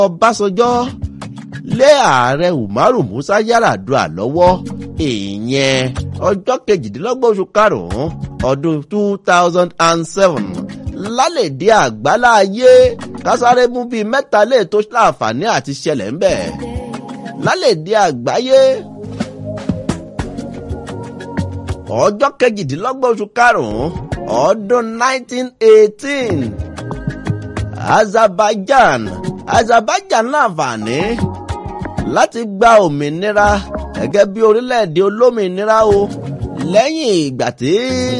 Ọbásanjọ́ lé ààrẹ Umaru Musa Yar'Adua lọ́wọ́ ìyẹn ọjọ́ 28 oṣù karùn-ún ọdún 2007 lálẹ́dí àgbáláyé kásáré mú bíi mẹ́ta lè tó láǹfààní àti ṣẹlẹ̀ ń bẹ̀ lálẹ́dí àgbáyé ọjọ́ 28 oṣù karùn-ún ọdún 1918 Azerbaijan láǹfààní láti gba òmìnira gẹ́gẹ́ bí orílẹ̀-èdè olómìnira o lẹ́yìn ìgbà tí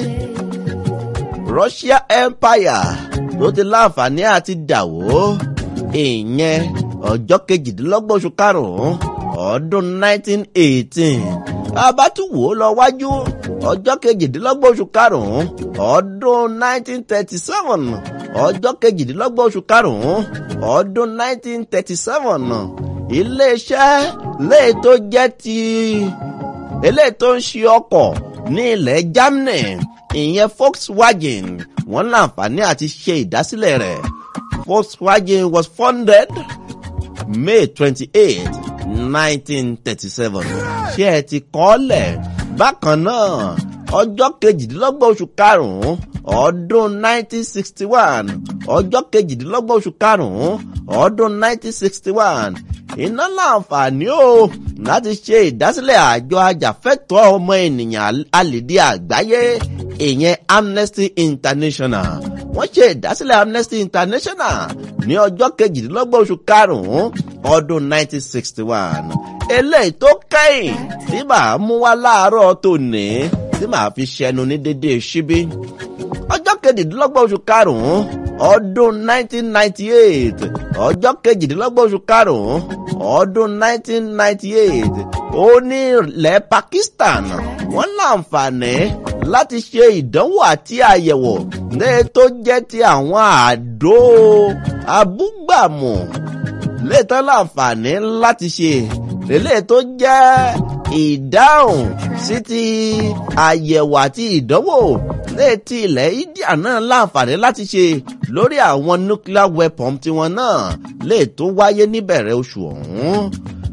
Russia Empire tó ti láǹfààní àti dàwó ìyẹn ọjọ́ 28 oṣù karùn-ún ọdún 1918 abátúwò lọ wájú ọjọ́ 28 oṣù karùn-ún ọdún 1937 ọjọ́ 28 oṣù karùn-ún ọdún 1937 iléeṣẹ́ léè tó jẹ́ ti eléyìí tó ń ṣe ọkọ̀ ní ilẹ̀ Germany ìyẹn Volkswagen wọ́n láǹfààní àti ṣe ìdásílẹ̀ rẹ̀. Volkswagen was founded May 28, 1937. ṣé ẹ ti kọ́ lẹ̀ bákan náà ọjọ́ 28 oṣù karùn-ún ọdún 1961 ọjọ́ 28 oṣù karùn-ún ọdún 1961 iná láǹfààní o láti ṣe ìdásílẹ̀ àjọ ajàfẹ́tọ̀ọ́ ọmọ ènìyàn alèdè àgbáyé ìyẹn Amnesty International. Wọ́n ṣe ìdásílẹ̀ Amnesty International ní ọjọ́ 28 oṣù karùn-ún ọdún 1961. eléyìí tó kẹ́yìn tí màá mú wá láàárọ̀ tòní tí màá fi ṣẹnu ní dédé ṣíbí. ọjọ́ 28 oṣù karùn-ún ọdún 1998 ọjọ́ 28 oṣù karùn-ún ọdún 1998 ó ní ilẹ̀ Pakistan wọ́n láǹfààní láti ṣe ìdánwò àti àyẹ̀wò ní tó jẹ́ ti àwọn àdó abúgbàmù léetán láǹfààní láti ṣe lélẹ̀ tó jẹ́ ìdáhùn sí ti àyẹ̀wò àti ìdánwò létí ilẹ̀ India náà láǹfààní láti ṣe lórí àwọn nuclear weapon tiwọn náà lè tó wáyé níbẹ̀rẹ̀ oṣù ọ̀hún.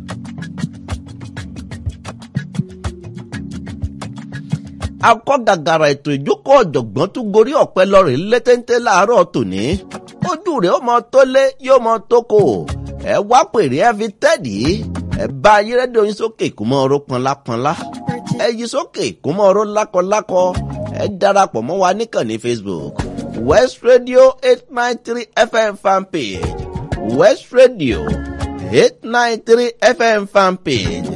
Akọ́gàgàrà ètò ìjókòó ọ̀jọ̀gbọ́n tún gorí ọ̀pẹ lọ́rẹ̀ létéńté láàárọ̀ tòní ojú rẹ̀ ó mọ tó lé yóò mọ tó kò ẹ wá pèrè ẹ fi tẹ́ẹ̀dì ẹ bá ayé rédíò yín sókè kó mọ ọ̀rọ̀ pọnlápọnlá ẹ yí sókè kó mọ ọ̀rọ̀ lákọlákọ ẹ darapọ̀ mọ́ wa níkànnì Facebook West Radio 893 FM fanpage West Radio 893 FM fanpage.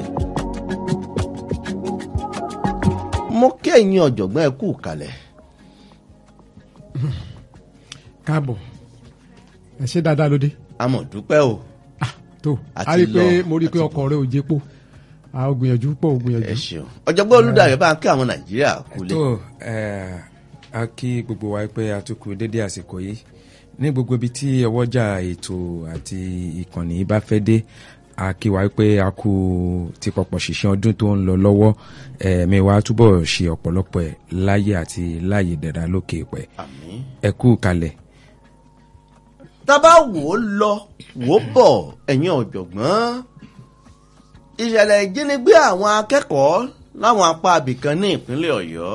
Mo kẹ́yìn ọ̀jọ̀gbọ́n ẹ kú kalẹ̀. Káàbọ̀ ẹ ṣe dáadáa lóde. A mọ̀ dúpẹ́ o. Tó a rí i pé mo rí i pé ọkọ̀ rẹ ò jẹ́pọ̀ a ò gbìyànjú pọ̀ ò gbìyànjú. Ẹ ṣeun ọ̀jọ̀gbọ́n Olúdáyọ̀ bá ń kí àwọn Nàìjíríà kúlẹ̀. Tó a kí gbogbo wa pé a tún kú dédé àsìkò yìí ní gbogbo ibi tí ọwọ́jà ètò àti ìkànnì bá fẹ́ dé a kí wa pé a kú ti pọ̀pọ̀ ṣìṣẹ́ ọdún tó ń lọ lọ́wọ́ ẹ̀mí wa túbọ̀ ṣe ọ̀pọ̀lọpọ̀ ẹ̀ láyé àti láyé dẹ̀dá lókè pẹ̀ ẹ kú kalẹ̀. Tábà wò ó lọ wò ó bọ̀ ẹ̀yin ọ̀jọ̀gbọ́n ìṣẹ̀lẹ̀ ìjínigbé àwọn akẹ́kọ̀ọ́ láwọn apá abìkan ní ìpínlẹ̀ Ọ̀yọ́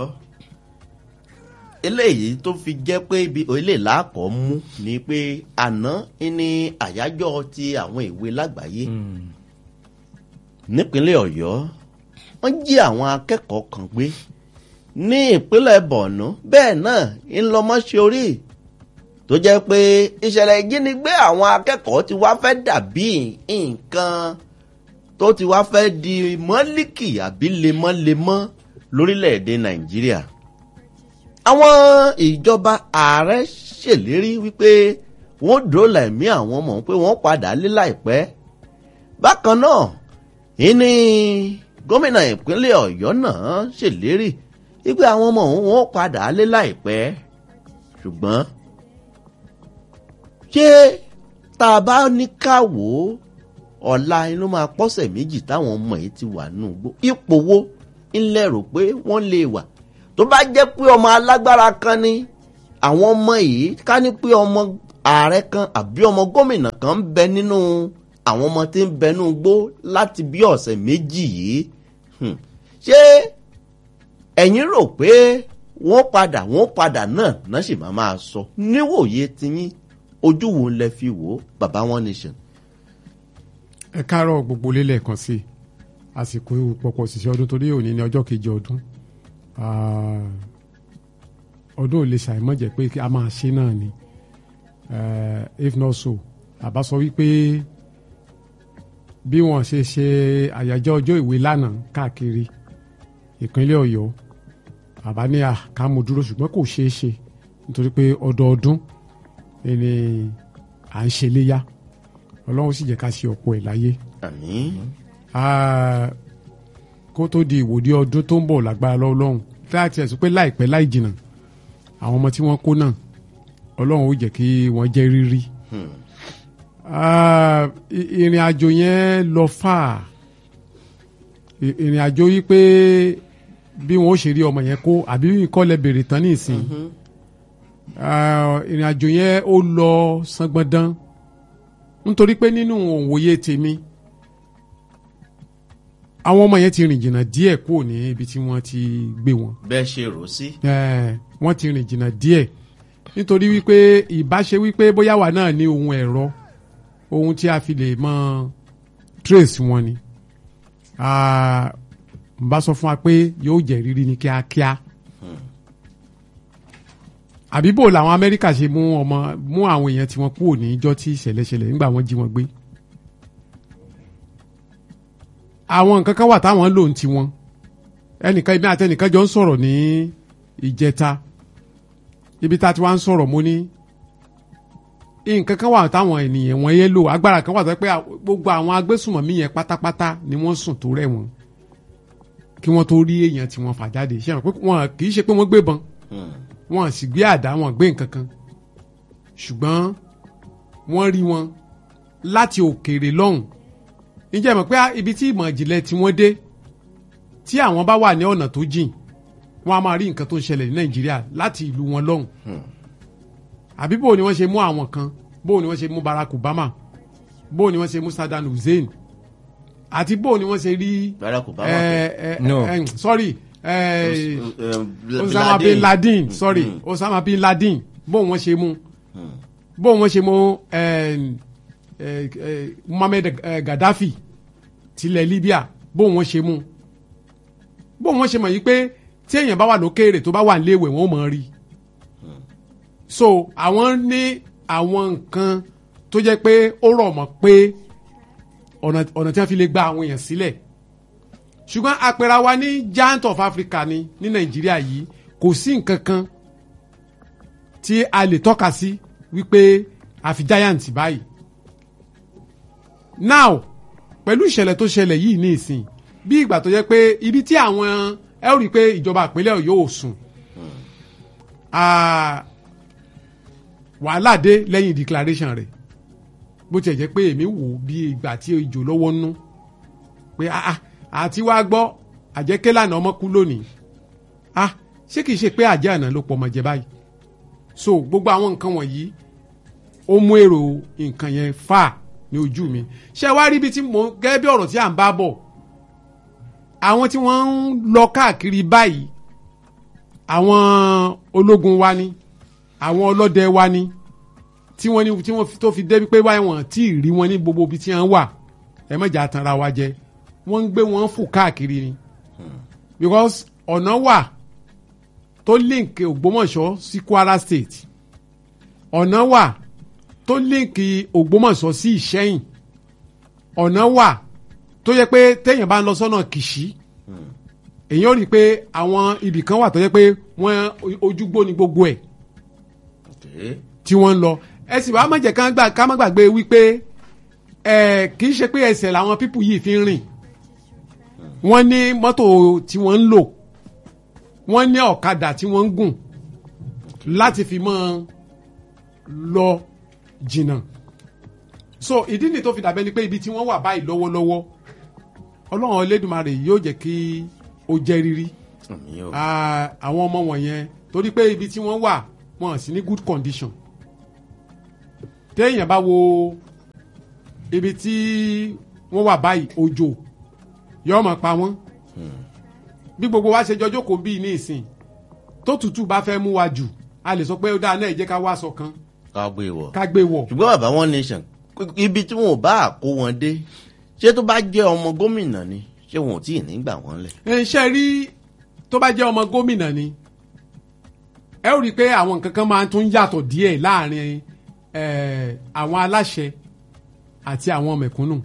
eléyìí tó fi jẹ́ pé ibi ilé làákọ̀ mú ni pé àná ní àyájọ́ ti àwọn ìwé lágbàáyé nípínlẹ̀ Ọ̀yọ́ wọ́n jí àwọn akẹ́kọ̀ọ́ kan gbé ní ìpínlẹ̀ Borno bẹ́ẹ̀ náà ńlọmọṣorí tó jẹ́ pé ìṣẹ̀lẹ̀ ìjínigbé àwọn akẹ́kọ̀ọ́ ti wá fẹ́ dàbí nǹkan tó ti wá fẹ́ di mọ́líkì àbí lemọ́lemọ́ lórílẹ̀‐èdè Nàìjíríà. Àwọn ìjọba ààrẹ ṣèlérí wípé wọ́n dóòlà ẹ̀mí àwọn ọmọ pé wọ́n padà lé láìpẹ́. Bákan náà ìní gómìnà ìpínlẹ̀ Ọ̀yọ́ náà ṣèlérí wípé àwọn ọmọ òun wọ́n padà lé láìpẹ́. Ṣùgbọ́n ṣé tá a bá ní ká wò ó ọ̀la inú máa pọ́sẹ̀ méjì táwọn ọmọ yìí ti wà nù gbó ipò wo ńlẹ̀ rò pé wọ́n lè wà tó bá jẹ́ pé ọmọ alágbára kan ní àwọn ọmọ yìí ká ní pé ààrẹ kan àbí ọmọ gómìnà kan ń bẹ nínú àwọn ọmọ tí ń bẹnú gbó láti bí ọ̀sẹ̀ méjì yìí ṣé ẹ̀yin rò pé wọ́n padà náà sì máa sọ níwòye tiyín ojú wo lẹ fi wò ó bàbá One Nation. ẹ káàárọ̀ gbogbo lélẹ̀ kan sí àsìkò pọ̀pọ̀ òṣìṣẹ́ ọdún torí òní ní ọjọ́ kejì ọdún ọdún ò lè ṣàìmọ̀jẹ̀ pé a máa ṣe náà ni if not so àbá sọ wípé bí wọ́n ṣe àyájọ́ ọjọ́ ìwé lánàá káàkiri ìpínlẹ̀ Ọ̀yọ́ àbá ní àkámú dúró ṣùgbọ́n kò ṣeé ṣe nítorí pé ọdọọdún ni à ń ṣe léyà Ọlọ́run sì jẹ́ ká ṣe ọ̀pọ̀ ẹ̀ láyé. Àmín. Kó tó di ìwòde ọdún tó ń bọ̀ lágbára Ọlọ́run láti ẹ̀sùn pé láìpẹ́ láì jìnnà àwọn ọmọ tí wọ́n kó náà Ọlọ́run ó jẹ́ kí wọ́n jẹ́ rírí. Ìrìn àjò yẹn lọ fà ìrìn àjò yìí pé bí wọn ó ṣe rí ọmọ yẹn kó àbí ìkọlẹ̀ bèrè tán ní ìsìn ìrìn àjò yẹn ó lọ sangbọndán nítorí pé nínú òwòye tèmi àwọn ọmọ yẹn ti rìn jìnnà díẹ̀ kúrò ní ibi tí wọ́n ti gbé wọn. bẹ́ẹ̀ ṣe rò sí. wọ́n ti rìn jìnnà díẹ̀ nítorí wípé ìbáṣe wípé bóyá wà náà ní ohun ẹ̀rọ ohun tí a fi lè mọ trace wọn ni n bá sọ fún wa pé yóò jẹ́ rírí ní kíákíá àbí bò làwọn Amẹ́ríkà ṣe mú àwọn èèyàn tí wọ́n kúrò ní ijọ́ tí ìṣẹ̀lẹ̀ ṣẹlẹ̀ nígbà wọ́n jí wọn gbé àwọn nǹkan kan wà táwọn ń lò ní tiwọn ẹnìkan ibi àti ẹnìkan jọ ń sọ̀rọ̀ ní ìjẹta ibi tá a ti wá ń sọ̀rọ̀ mo ní nǹkan kan wà táwọn ènìyàn wọn yẹn lò agbára kan wà tó pé gbogbo àwọn agbésùnmọ̀mí yẹn pátápátá ni wọ́n sùn tó rẹ̀ wọ́n kí wọ́n tó rí èèyàn tí wọ́n fà jáde ṣé wọn kì í ṣe pé wọ́n gbébọn wọn sì gbé àdá wọn gbé nǹkan kan ṣùgbọ́n wọ́n rí wọn láti òkèèrè lọ́hùn ǹjẹ́ mọ̀ pé ibi tí ìmọ̀ ìjìnlẹ̀ tí wọ́n dé tí àwọn bá wà ní ọ̀nà tó jìn wọ́n á máa rí nǹkan tó ń ṣẹlẹ̀ ní Nàìjíríà láti ìlú wọn lọ́hùn àbí bó ni wọ́n ṣe mú àwọn kan bó ni wọ́n ṣe mú Barack Obama bó ni wọ́n ṣe mú Saddam Hussein àti bó ni wọ́n ṣe rí Barack Obama Osama bin Laden Osama bin Laden bó wọ́n ṣe mú bó wọ́n ṣe mú Muammar Gaddafi tilẹ̀ Libya bó wọ́n ṣe mú bó wọ́n ṣe mọ̀ yìí pé tí èèyàn bá wà lókèèrè tó bá wà níléèwé wọn ò mọ̀ rí so àwọn ní àwọn nǹkan tó jẹ́ pé ó rọ̀ mọ́ pé ọ̀nà tí wọ́n fi lè gba àwọn èèyàn sílẹ̀ ṣùgbọ́n àpẹẹrẹ wa ní giant of Africa ní Nàìjíríà yìí kò sí nǹkan kan tí a lè tọ́ka sí wípé àfi giant báyìí now pẹ̀lú ìṣẹ̀lẹ̀ tó ṣẹlẹ̀ yìí ní ìsìn bí ìgbà tó jẹ́ pé ibi tí àwọn ẹ ó rí i pé ìjọba ìpínlẹ̀ Ọ̀yọ́ ò sùn wàhálà dé lẹ́yìn declaration rẹ̀ bó tiẹ̀ jẹ́ pé èmi wò bí ìgbà tí ìjò lọ́wọ́ nú pé àti wá gbọ́ àjẹkẹ́ lànà ọmọ kú lónìí ṣé kìí ṣe pé àjẹ́ àná ló pọ̀ ọmọ jẹ báyìí so gbogbo àwọn nǹkan wọ̀nyí ó mú èrò nǹkan yẹn fà ní ojú mi ṣé wá rí ibi tí mo gẹ́gẹ́ bí ọ̀rọ̀ tí à ń bá bọ̀ àwọn tí wọ́n ń lọ káàkiri báyìí àwọn ológun wa ni àwọn ọlọ́dẹ wa ni tí wọ́n tó fi débi pé báyìí wọ́n tí ì rí wọn ní gbogbo ibi tí wọ́n wà ẹ mọ̀jà tanra wa jẹ wọ́n ń gbé wọn fò káàkiri ni because ọ̀nà wà tó líǹkì Ògbómọ̀ṣọ́ sí Kwara State ọ̀nà wà tó líǹkì Ògbómọ̀ṣọ́ sí Ìṣẹ́yìn ọ̀nà wà tó yẹ pé téèyàn bá ń lọ sọ́nà Kìṣí èèyàn rí i pé àwọn ibì kan wà tó yẹ pé wọ́n ojúgbó ni gbogbo ẹ̀ tí wọ́n ń lọ ẹ sì wá má jẹ́ ká má gbàgbé wípé kì í ṣe pé ẹsẹ̀ làwọn pípù yìí fi ń rìn wọ́n ní mọ́tò tí wọ́n ń lò wọ́n ní ọ̀kadà tí wọ́n ń gùn láti fi mọ́ lọ jìnnà so ìdí nìyí tó fi dàbẹ́ ni pé ibi tí wọ́n wà báyìí lọ́wọ́lọ́wọ́ Ọlọ́run Elédùmarè yóò jẹ́ kí ó jẹ́ rírí àwọn ọmọ wọ̀nyẹn torí pé ibi tí wọ́n wà wọ́n sì ní good condition téèyàn bá wo ibi tí wọ́n wà báyìí òjò yóò máa pa wọ́n bí gbogbo wa ṣe jọjọ́ kò bí ní ìsìn tó tútù bá fẹ́ mú wa jù a lè sọ pé ó dáa náà jẹ́ ká wá aṣọ kan ká gbé wọ̀. ṣùgbọ́n bàbá One Nation ibi tí wọn ò bá kó wọn dé ṣé tó bá jẹ́ ọmọ gómìnà ni ṣé wọn ò tí ì ní gbà wọ́n lẹ̀. ṣe rí tó bá jẹ́ ọmọ gómìnà ni ẹ ó rí i pé àwọn nǹkan kan máa tún yàtọ̀ díẹ̀ láàrin àwọn aláṣẹ àti àwọn mẹ̀kúnnù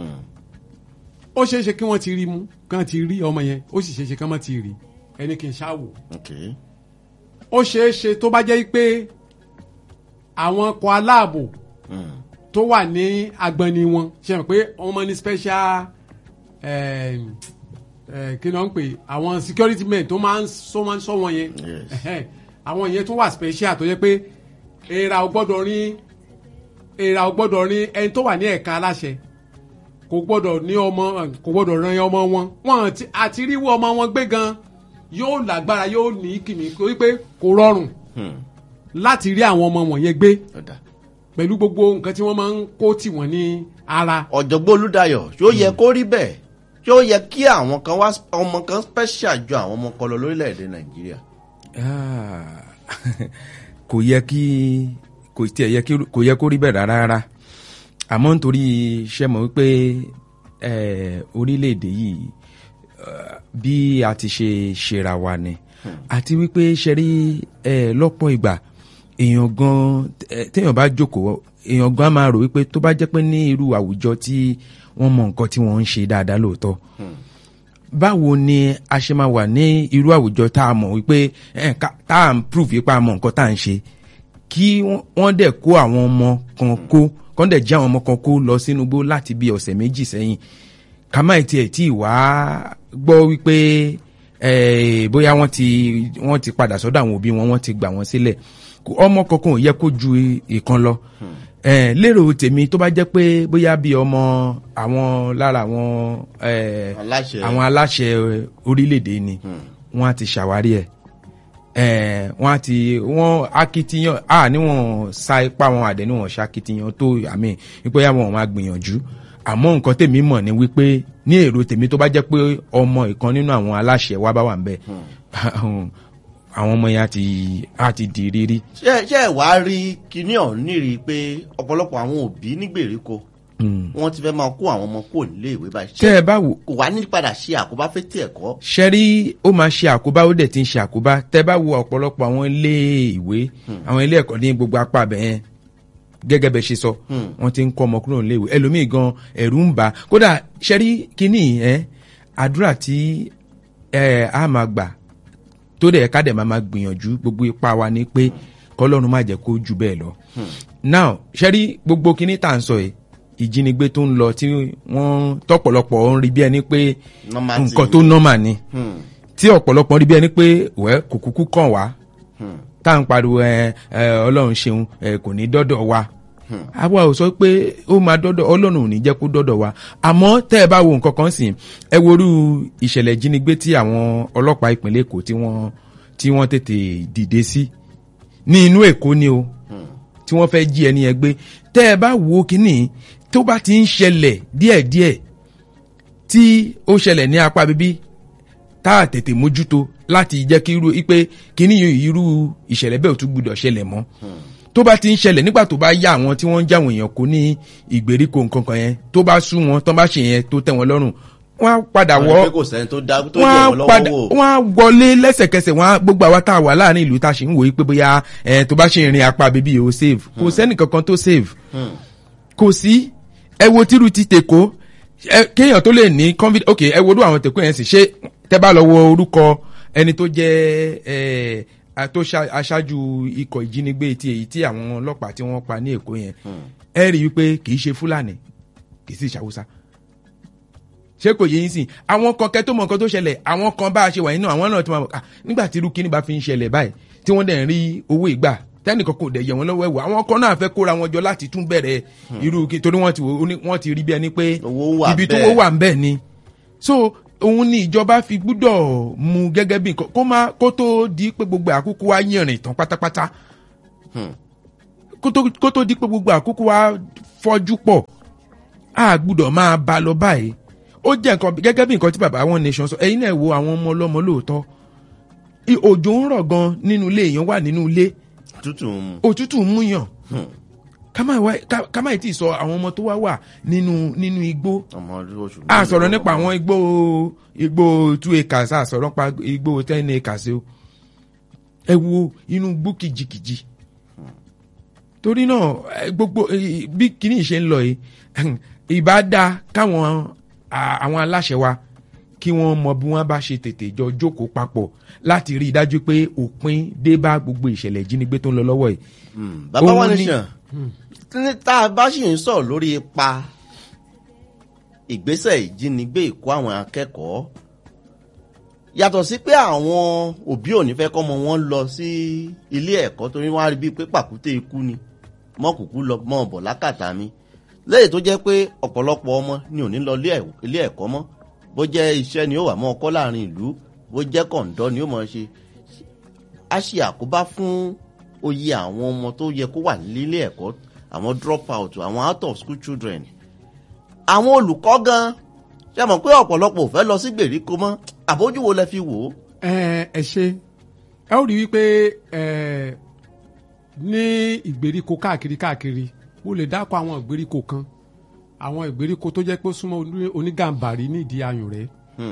ó ṣeé ṣe kí wọ́n ti rí mú kán ti rí ọmọ yẹn ó sì ṣeé ṣe kán má ti rí ẹni kì í ṣáwò. ó ṣeé ṣe tó bá jẹ́ pé àwọn ọkọ̀ aláàbò tó wà ní agbọ̀nni wọn ṣe mọ̀ pé wọ́n máa ní special kí ni wọ́n ń pè àwọn security men tó máa ń sọ wọn yẹn àwọn yẹn tó wà special tó yẹ pé èèrà ò gbọ́dọ̀ rin ẹni tó wà ní ẹ̀ka aláṣẹ kò gbọ́dọ̀ ran ọmọ wọn àti ríwọ́ ọmọ wọn gbé gan yóò lágbára yóò ní kìmí torí pé kò rọrùn láti rí àwọn ọmọ wọ̀nyẹn gbé pẹ̀lú gbogbo nǹkan tí wọ́n máa ń kó tì wọ́n ní ara. ọ̀jọ̀gbọ́n Olúdáyọ̀ ṣó yẹ kó rí bẹ́ẹ̀ ṣó yẹ kí àwọn kan wá ọmọ kan special ju àwọn ọmọ kan lọ lórílẹ̀‐èdè Nàìjíríà. kò yẹ kó rí bẹ́ẹ̀ rárá àmọ́ nítorí iṣẹ́ mọ̀ wípé orílẹ̀‐èdè yìí bí a ti ṣe ṣera wa ni àti wípé ṣe rí lọ́pọ̀ ìgbà èèyàn gan téèyàn bá jókòó èèyàn gan máa rò wípé tó bá jẹ́ pé ní irú àwùjọ tí wọ́n mọ nǹkan tí wọ́n ń ṣe dáadáa lóòótọ́ báwo ni a ṣe máa wà ní irú àwùjọ tá a mọ̀ wípé tá a ń prove yípa mọ̀ nǹkan tá a ń ṣe kí wọ́n dẹ̀ kó àwọn ọmọ kan kọ́ dẹ̀ jẹ́ àwọn ọmọ kan kó lọ sínú igbó láti bí ọ̀sẹ̀ méjì sẹ́yìn ká má tiẹ̀ tí ì wá gbọ́ wípé bóyá wọ́n ti padà sọ́dọ̀ àwọn òbí wọn wọ́n ti gbà wọ́n sílẹ̀ ọmọ kankan ò yẹ kó ju ìkan lọ lérò tèmi tó bá jẹ́ pé bóyá bí ọmọ àwọn lára àwọn aláṣẹ orílẹ̀-èdè ni wọ́n á ti ṣàwárí ẹ̀ wọ́n akitiyan níwọ̀n sa ipá wọn àdé níwọ̀n ṣakitiyan tó àmì wípé àwọn máa gbìyànjú àmọ́ nǹkan tèmi mọ̀ ni wípé ní èrò tèmi tó bá jẹ́ pé ọmọ ìkan nínú àwọn aláṣẹ wa bá wà ń bẹ̀ àwọn ọmọ yẹn á ti di rírí. ṣé ẹ wá rí kinní ọ̀hún nírìí pé ọ̀pọ̀lọpọ̀ àwọn òbí nígbèríko wọ́n ti fẹ́ máa kó àwọn ọmọ kó nílé ìwé báyìí. tẹ́ ẹ bá wò kò wá ní padà ṣe àkóbá fẹ́tì ẹ̀kọ́. ṣe rí ó máa ṣe àkóbá ó dẹ̀ ti ń ṣe àkóbá tẹ́ bá wo ọ̀pọ̀lọpọ̀ àwọn ilé ìwé àwọn ilé ẹ̀kọ́ ní gbogbo apá abẹ́yẹn gẹ́gẹ́ bẹ́ ṣe sọ wọ́n ti ń kọ́ ọmọ kúrò nílé ìwé ẹlòmíì gan ẹ̀rù ń bà kódà ṣe rí kínní àdúrà tí a máa gbà tó dẹ̀ ká dẹ̀ máa gbìyànjú gbogbo ipá wa ni pé kọ́lọ́run má jẹ́ kó jù bẹ́ẹ̀ lọ. now ṣe rí gbogbo kínní tá à ń sọ yìí ìjínigbé tó ń lọ tí wọ́n tọ́pọ̀lọpọ̀ ń rí bí ẹni pé nǹkan tó nọ́mà ni tí ọ̀pọ̀lọpọ̀ rí bí ẹni pé kò kúkú kàn wá tá à ń pariwo ọlọ́run ṣeun kò ní dọ́dọ̀ wa àwa ò sọ pé ó máa dọ́dọ̀ ọlọ́run ò ní jẹ́ kó dọ́dọ̀ wa àmọ́ tẹ́ ẹ bá wo nǹkan kan sìn ẹ worú ìṣẹ̀lẹ̀ ìjínigbé tí àwọn ọlọ́pàá ìpínlẹ̀ Èkó tí wọ́n tètè dìde sí ní inú Èkó ni o tí wọ́n fẹ́ jí ẹni yẹn gbé tẹ́ ẹ bá wo kínní tó bá ti ń ṣẹlẹ̀ díẹ̀díẹ̀ tí ó ṣẹlẹ̀ ní apá bíbí tá a tètè mójútó láti jẹ́ kí kíní irú ìṣẹ̀lẹ̀ bẹ́ẹ̀ ò tún gbúdọ̀ ṣẹlẹ̀ mọ́ tó bá ti ń ṣẹlẹ̀ nígbà tó bá yá àwọn tí wọ́n ń jáwọn èèyàn kó ní ìgbèríko nǹkan kan yẹn tó bá sú wọn tó bá ṣe yẹn tó tẹ́ wọn lọ́rùn wọ́n á padà wọ́n á wọlé lẹ́sẹ̀kẹsẹ̀ wọ́n á gbogbo àwa tá a wà láàrin ìlú tá a ṣe ń wòye pé bóyá tó bá ṣe ìrìn apá bíbí o save kò sẹ́nì kankan tó save kò sí ẹ wo tírú ti tèkó kéèyàn tó lè ní covid ok ẹ wo ló àwọn tèkó yẹn sì ṣe tẹ́ bá lọ wo orúkọ ẹni tó jẹ́ tó aṣáájú ikọ̀ ìjínigbé ti èyí tí àwọn ọlọ́pàá tí wọ́n pa ní Èkó yẹn ẹ rí i wípé kì í ṣe Fúlàní kì í sì ṣàwùsá ṣé kò yé yín sìn àwọn kan kẹ́ tó mọ nǹkan tó ṣẹlẹ̀ àwọn kan bá a ṣe wà nínú àwọn náà tí wọ́n nígbà tí irú kíní bá fi ń ṣẹlẹ̀ báyìí tí wọ́n dẹ̀ ń rí owó ìgbà tẹ́nìkan kò dẹ̀ yẹ wọn lọ́wọ́ ẹ̀wọ̀ àwọn kan náà fẹ́ kóra wọn jọ láti tún bẹ̀rẹ̀ irú torí wọ́n ti rí bí ẹni pé ibi tó wà ń bẹ̀ ni so òun ni ìjọba fi gbúdọ̀ mú gẹ́gẹ́ bí nǹkan kó tó di pé gbogbo àkókò wa yìnrìn tán pátápátá kó tó di pé gbogbo àkókò wa fọ́jú pọ̀ a gbúdọ̀ máa bá lọ báyìí ó jẹ́ nǹkan gẹ́gẹ́ bí nǹkan tí bàbá One Nation sọ ẹ̀yin náà wo àwọn ọmọ ọlọ́mọ lóòótọ́ òjò ń rọ̀ gan nínú ilé èèyàn wà nínú ilé òtútù ń múyàn ká má tí ì sọ àwọn ọmọ tó wà nínú igbó a sọ̀rọ̀ nípa àwọn igbó 2 acres a sọ̀rọ̀ nípa igbó 10 acres o ẹ wo inú igbó kìjikìji torí náà gbogbo bí kinní ṣe ń lọ yìí ìbá dáa káwọn àwọn aláṣẹ wa kí wọ́n mọ bí wọ́n bá ṣe tètè jọ jókòó papọ̀ láti rí i dájú pé òpin dé bá gbogbo ìṣẹ̀lẹ̀ ìjínigbé tó ń lọ lọ́wọ́ yìí. bàbá One Nation tá a bá sì ń sọ̀rọ̀ lórí ipa ìgbésẹ̀ ìjínigbé ìkó àwọn akẹ́kọ̀ọ́ yàtọ̀ sí pé àwọn òbí ò ní fẹ́ kọ́mọ wọn lọ sí ilé ẹ̀kọ́ torí wọ́n á rí bíi pé pàkúté ikú ni mọ́kùkú lọ mọ́ ọ̀bọ̀ lákàtà mi lẹ́yìn tó jẹ́ pé ọ̀pọ̀lọpọ̀ ọmọ ni ò ní lọ ilé ẹ̀kọ́ mọ́ bó jẹ́ iṣẹ́ ni ó wà mọ́ ọkọ́ láàrin ìlú bó jẹ́ kọ̀ǹdọ́ ni ó mọ̀ ṣe á ṣe àkóbá fún oyè àwọn ọmọ tó yẹ kó wà nílé ẹ̀kọ́ àwọn drop out àwọn out of school children àwọn olùkọ́ gan ṣe mọ̀ pé ọ̀pọ̀lọpọ̀ ò fẹ́ lọ sí gbèríko mọ́ àbójúwo lẹ fi wò ó. ẹ ṣe ẹ ó rí wípé ní ìgbèríko káàkiri mo lè dákọ̀ àwọn ìgbèríko kan àwọn ìgbèríko tó jẹ́ pé ó súnmọ́ onígàmbàrí nídìí ayùn rẹ̀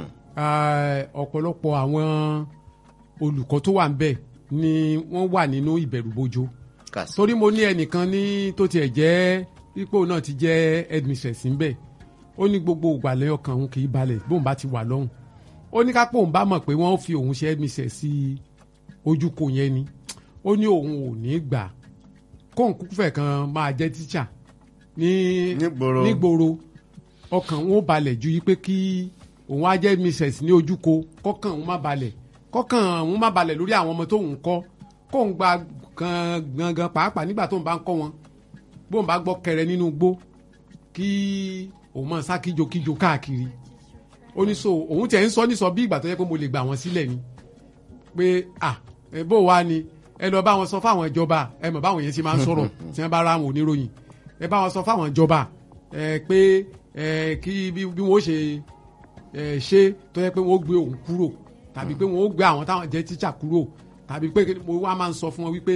ọ̀pọ̀lọpọ̀ àwọn olùkọ́ tó wà ń bẹ̀ ni wọ́n wà nínú ìbẹ̀rùbojo torí mo ní ẹnìkan ní tó tiẹ̀ jẹ́ ipò náà ti jẹ́ headmistress ń bẹ̀ ó ní gbogbo ìgbàlẹ̀ ọkàn òun kì í balẹ̀ bóun bá ti wà lọ́hùn ó ní kápò òun bá mọ̀ pé wọ́n fi òun ṣe headmistress sí ojúkò yẹn ni ó ní òun ò ní gbà kóun kúkú fẹ̀ kan máa jẹ́ tíṣà nígboro ọkàn òun ó balẹ̀ ju yí pé kí òun á jẹ́ headmistress ní ojúkò kọ́kàn òun má balẹ̀ lórí àwọn ọmọ tóun kọ́ kóun gba gangan pàápàá nígbà tóun bá ń kọ́ wọn bóun bá gbọ́ kẹrẹ nínú igbó kí òun máa sá kíjokíjo káàkiri ó ní so òun tiẹ̀ ń sọ ní sọ bí ìgbà tó yẹ pé mo lè gbà wọ́n sílẹ̀ ni pé bó wá ni ẹ lọ bá wọn sọ fáwọn ìjọba ẹ mọ̀ báwọn yẹn ti máa ń sọ̀rọ̀ tí wọ́n bá ra àwọn oníròyìn ẹ bá wọn sọ fáwọn ìjọba pé kí bí wọ́n ṣe ṣe tó yẹ pé wọ́n gbé òun kúrò tàbí pé wọ́n gbé àwọn táwọn jẹ́ tíṣà kúrò tàbí pé mo wá máa ń sọ fún wọn wípé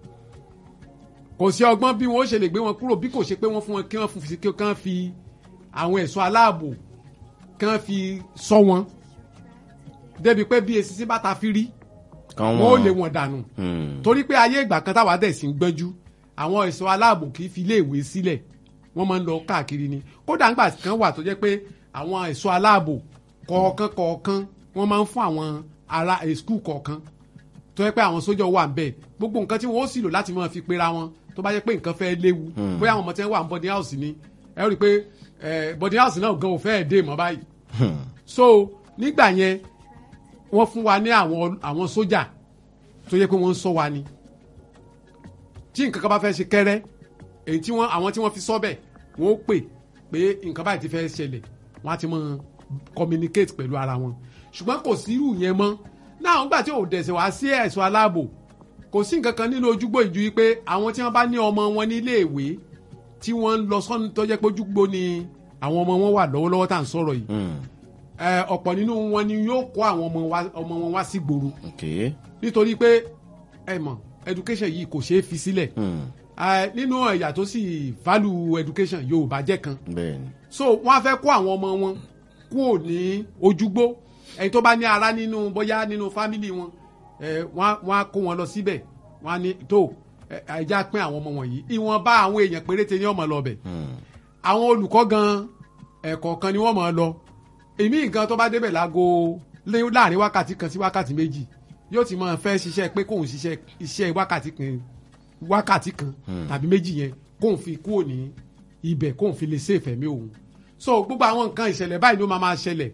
kò sí ọgbọ́n bí wọ́n ṣe lè gbé wọn kúrò bí kò ṣe pé wọ́n fún wọn kí wọ́n fi àwọn ẹ̀ṣọ́ aláàbò kí wọ́n fi sọ wọn débi pé bí esisi bá ta fi rí wọ́n ó lé wọn dànù torí pé ayé ìgbà kan táwa dẹ̀ sí ń gbẹ́jú àwọn ẹ̀ṣọ́ aláàbò kì í fi iléèwé sílẹ̀ wọ́n máa ń lọ káàkiri ni kódà ńgbà kan wà tó jẹ́ pé àwọn ẹ̀ṣọ́ aláàbò kọ̀ọ̀kan wọ́n máa ń fún àwọn ará skul kọ̀ọ̀kan tó yẹ pé àwọn sójà wà ń bẹ̀ gbogbo nǹkan tí wọ́n ó sì lò láti máa fi pera wọn tó bá yẹ pé nǹkan fẹ́ léwu bóyá àwọn ọmọ tí wọ́n wà ní boarding house ni ẹ rí i pé boarding house náà gan ò fẹ́ dé mọ́ báyìí so nígbà yẹn wọ́n fún wa ní àwọn sójà tó yẹ pé wọ́n ń ṣọ́ wa ni tí nǹkan kan bá fẹ́ ṣe kẹ́rẹ́ èyí tí àwọn tí wọ́n fi sọ́bẹ̀ wọ́n ó pè pé nǹkan báyìí ti fẹ́ ṣẹlẹ̀ wọ́n á ti máa communicate pẹ̀lú ara wọn ṣùgbọ́n kò sí irú yẹn mọ́ náà nígbà tí ò dẹ̀sẹ̀ wá sí ẹ̀ṣọ́ aláàbò kò sí nǹkan kan nínú ojúgbó ìjú yìí pé àwọn tí wọ́n bá ní ọmọ wọn nílé ìwé tí wọ́n ń lọ sọ́nù tó jẹ́ pé ojúgbó ni àwọn ọmọ wọn wà lọ́wọ́lọ́wọ́ tá à ń sọ̀rọ̀ yìí ọ̀pọ̀ nínú wọn ni yóò kó àwọn ọmọ wọn wá sí gbòòrò nítorí pé ẹ mọ̀ education yìí kò ṣeé fi sílẹ̀ nínú ẹ̀yà tó sì value education Yorùbá jẹ́ kan so wọ́n á fẹ́ kó àwọn ọmọ wọn kúrò ní ojúgbó ẹni tó bá ní ara nínú bóyá nínú fámìlì wọn wọ́n á kó wọn lọ síbẹ̀ wọ́n á ní tó ẹja pín àwọn ọmọ wọ̀nyí ìwọ̀nba àwọn èèyàn péréte ni wọ́n máa lọ bẹ̀ àwọn olùkọ́ gan ẹ̀kọ̀ọ̀kan ni wọ́n máa lọ èmi nǹkan tó bá débẹ̀ láàrin wákàtí kan sí wákàtí méjì yóò ti máa fẹ́ ṣiṣẹ́ pé kóun ṣiṣẹ́ iṣẹ́ wákàtí kan tàbí méjì yẹn kóun fi kúrò ní ibẹ̀ kóun fi lè ṣèfẹ̀ mí òun so gbogbo àwọn nǹkan ìṣẹ̀lẹ̀ báyìí ló máa ṣẹlẹ̀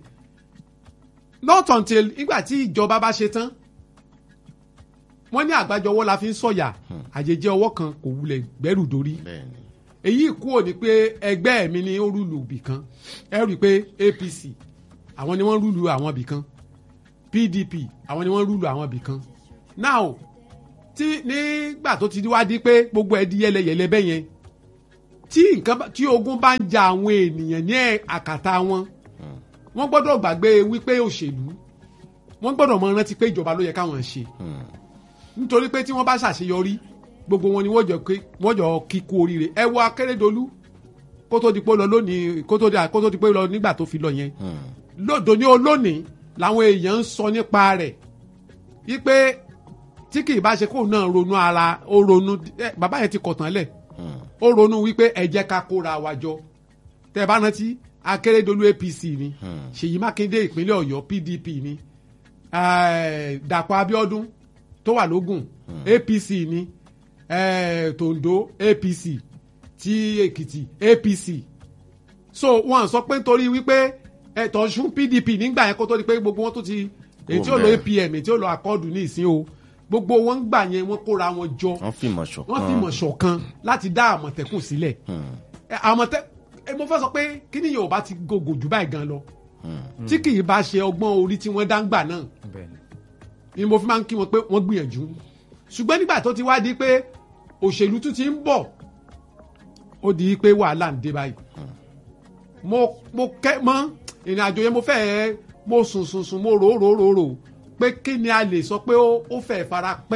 not until ìgbà tí ìjọba bá ṣe tán wọ́n ní àgbájọ ọwọ́ la fi ń sọ̀yà àjèjì ọwọ́ kan kò wulẹ̀ gbẹ́rù dórí èyí kúrò ní pé ẹgbẹ́ mi ni ó rúlu ibì kan ẹ rí i pé APC àwọn ni wọ́n rúlu àwọn ibì kan PDP àwọn ni wọ́n rúlu àwọn ibì kan now nígbà tó ti wá di pé gbogbo ẹ̀ di yẹlẹyẹlẹ bẹ́ẹ̀ yẹn tí ogun bá ń ja àwọn ènìyàn ní àkàtà wọn wọ́n gbọ́dọ̀ gbàgbé wípé òṣèlú wọ́n gbọ́dọ̀ mọ rántí pé ìjọba ló yẹ káwọn ṣe nítorí pé tí wọ́n bá ṣàṣeyọrí gbogbo wọn ni wọ́n jọ kíkú oríire ẹ wo Akérédolú kó tó di pé lọ lónìí kó tó di pé lọ nígbà tó fi lọ yẹn lódò ní olónìí làwọn èèyàn ń sọ nípa rẹ̀ wípé tí kì í bá ṣe kóun náà ronú ara ó ronú bàbá yẹn ti kọ̀tàn lẹ̀ ó ronú wípé ẹ jẹ́ ká kóra wa jọ tẹ́ ẹ bá rántí Akérédolú APC ni Ṣèyí Mákindé ìpínlẹ̀ Ọ̀yọ́ PDP ni Dàpọ̀ Abíọ́dún tó wà lógùn APC ni Tòǹdó APC ti Èkìtì APC so wọ́n sọ pé nítorí wípé Ọ̀ṣun PDP nígbà yẹn kó tó di pé gbogbo wọn tó ti èyí tí ó lọ APM èyí tí ó lọ akọ́ọ̀dù ní ìsín o gbogbo wọn gbà yẹn wọ́n kóra wọn jọ wọ́n fìmọ̀ ṣọ̀kan láti dá Àmọ̀tẹ́kùn sílẹ̀ mo fẹ́ sọ pé kí ni Yorùbá ti gògò jù báyìí gan lọ tí kì í bá ṣe ọgbọ́n orí tí wọ́n dá ń gbà náà ni mo fi máa ń kí wọn pé wọ́n gbìyànjú ṣùgbọ́n nígbà tó ti wá di pé òṣèlú tún ti ń bọ̀ ó di pé wàhálà ń dé báyìí mo kẹ́ mọ́ ìrìn àjò yẹn mo sùn mo rò pé kí ni a lè sọ pé ó fẹ́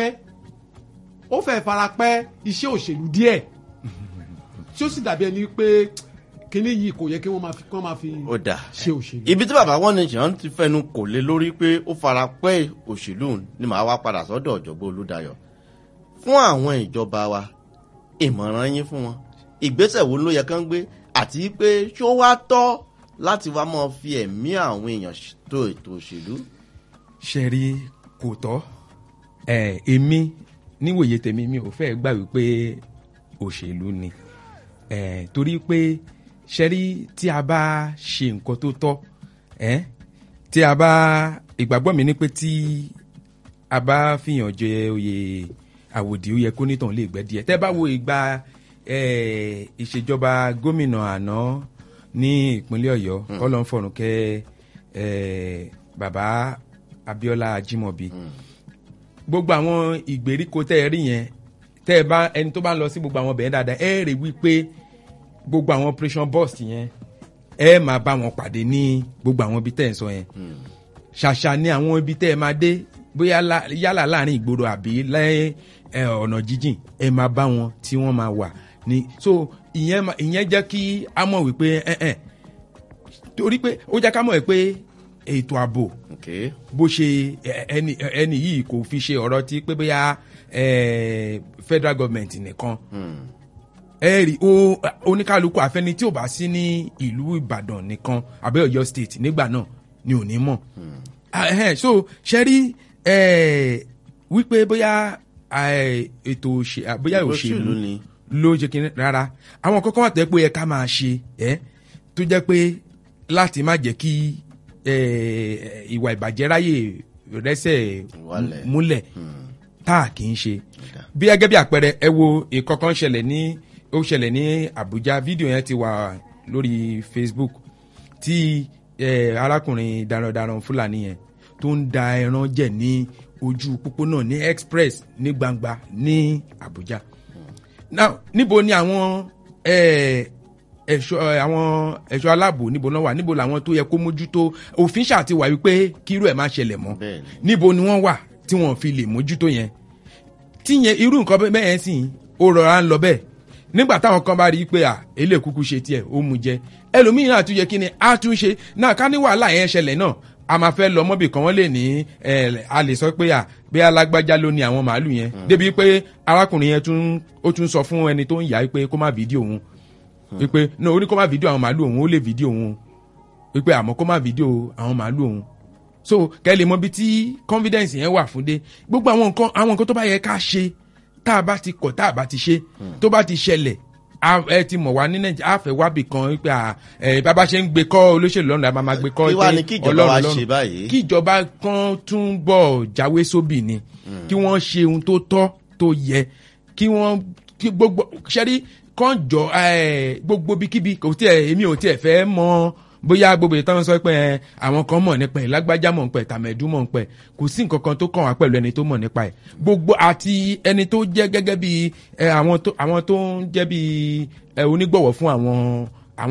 fara pẹ́ iṣẹ́ òṣèlú díẹ̀ tí ó sì dàbí ẹni pé kíní yìí kò yẹ kí wọ́n máa fi ṣe òṣèlú. ibi tí bàbá One Nation ti fẹnu kò lé lórí pé ó fara pẹ́ òṣèlú ni màá wá padà sọ́dọ̀ ọ̀jọ̀gbọ́n Olúdáyọ̀ fún àwọn ìjọba wa ìmọ̀ràn yín fún wọn ìgbésẹ̀ wo ló yẹ kán gbé àti pé ṣó wá tọ́ láti wá máa fi ẹ̀mí àwọn èèyàn tó ètò òṣèlú. ṣe rí kò tọ́ èmi níwòye tèmi mi ò fẹ́ gbà wípé òṣèlú ni torí pé ṣe rí tí a bá ṣe nǹkan tó tọ́ tí a bá ìgbàgbọ́ mi ni pé tí a bá fìyàn jẹ oyè àwòdì ó yẹ kó nítàn lè gbẹ́ díẹ̀ tẹ́ bá wo ìgbà ìṣèjọba gómìnà àná ní ìpínlẹ̀ Ọ̀yọ́ Ọlọ́runfọ̀rúnkẹ́ bàbá Abíọ́lá Ajímọ̀bí gbogbo àwọn ìgbèríko tẹ́ ẹ rí yẹn tẹ́ ẹ bá ẹni tó bá ń lọ sí gbogbo àwọn bẹ̀rẹ̀ dáadáa ẹ rè wípé gbogbo àwọn operation bus yẹn ẹ máa bá wọn pàdé ní gbogbo àwọn ibi tẹ́ ẹ sọ yẹn ṣàṣà ní àwọn ibi tẹ́ ẹ máa dé bóyá yálà láàrin ìgboro àbí lẹ́yìn ọ̀nà jíjìn ẹ máa bá wọn tí wọ́n máa wà ní so ìyẹn jẹ́ kí a mọ̀ wípé torí pé ó jẹ́ ká mọ̀ wípé ètò ààbò bó ṣe ẹni yìí kò fi ṣe ọ̀rọ̀ tí pé bóyá federal government nìkan rí oníkálukú àfẹni tí ò bá sí ní ìlú Ìbàdàn nìkan àbẹ́ Ọ̀yọ́ state nígbà náà ni ò ní mọ̀ so ṣe rí wípé bóyá ètò bóyá òṣèlú ló jẹ́ kí rárá àwọn kọ́kọ́ wà tẹ́ pé ẹ ká máa ṣe tó jẹ́ pé láti má jẹ́ kí ìwà ìbàjẹ́ ráyè rẹ́sẹ̀ múlẹ̀ tá a kì í ṣe bí gẹ́gẹ́ bí àpẹẹrẹ ẹ wo ìkọ̀kan ṣẹlẹ̀ ní Àbújá fídíò yẹn ti wà lórí Facebook tí arákùnrin darandaran Fúlàní yẹn tó ń da ẹran jẹ ní ojú pópónà ní express ní gbangba ní Àbújá now níbo ni àwọn ẹ̀ṣọ́ aláàbò níbo náà wà níbo làwọn tó yẹ kó mójútó òfin ṣáà ti wà wípé kírú ẹ̀ má ṣẹlẹ̀ mọ́ níbo ni wọ́n wà tí wọ́n fi lè mójútó yẹn tíyẹn irú nǹkan bẹ́ẹ̀ sì ó rọra ń lọ bẹ́ẹ̀ nígbà táwọn kan bá rí i pé eléyìí kúkú ṣe tiẹ̀ ó mú jẹ ẹlòmíràn náà tún yẹ kí ni a tún ṣe náà ká ní wàhálà yẹn ṣẹlẹ̀ náà a máa fẹ́ lọ mọ́bì kan wọ́n lè ní a lè sọ pé bí alágbájá ló ní àwọn màálù yẹn débi pé arákùnrin yẹn ó tún sọ fún ẹni tó ń yà pé kó má fídíò òun wípé no ó ní kó má fídíò àwọn màálù òun ó lè fídíò òun wípé àmọ́ kó má fídíò àwọn màálù òun so kẹ́ lè mọ bí tí confidence yẹn wà fún dé gbogbo àwọn nǹkan tó bá yẹ ká ṣe tá a bá ti kọ̀ tá a bá ti ṣe tó bá ti ṣẹlẹ̀ ẹ ti mọ̀ wá ní Nàìjíríà a fẹ́ wábì kan wípé bàbá ṣe ń gbé kọ́ olóṣèlú lọ́nà a máa gbé kọ́ Ọlọ́run lọ́run kí ìjọba kan tún bọ̀ jáwé sóbì ni kí wọ́n ṣe ohun tó tọ́ tó yẹ kí gbogbo ṣẹ́rí kan jọ gbogbo bíkíbi kò tiẹ̀ èmi ò tiẹ̀ fẹ́ mọ bóyá gbogbo ìtàn sọ pé àwọn kan mọ̀ nípa ẹ̀ lágbájá mọ̀ nípa ẹ̀ tàmẹ̀dú mọ̀ nípa ẹ̀ kò sí nǹkan kan tó kàn wá pẹ̀lú ẹni tó mọ̀ nípa ẹ̀ gbogbo àti ẹni tó jẹ́ gẹ́gẹ́ bí àwọn tó ń jẹ́ bí onígbọ̀wọ́ fún àwọn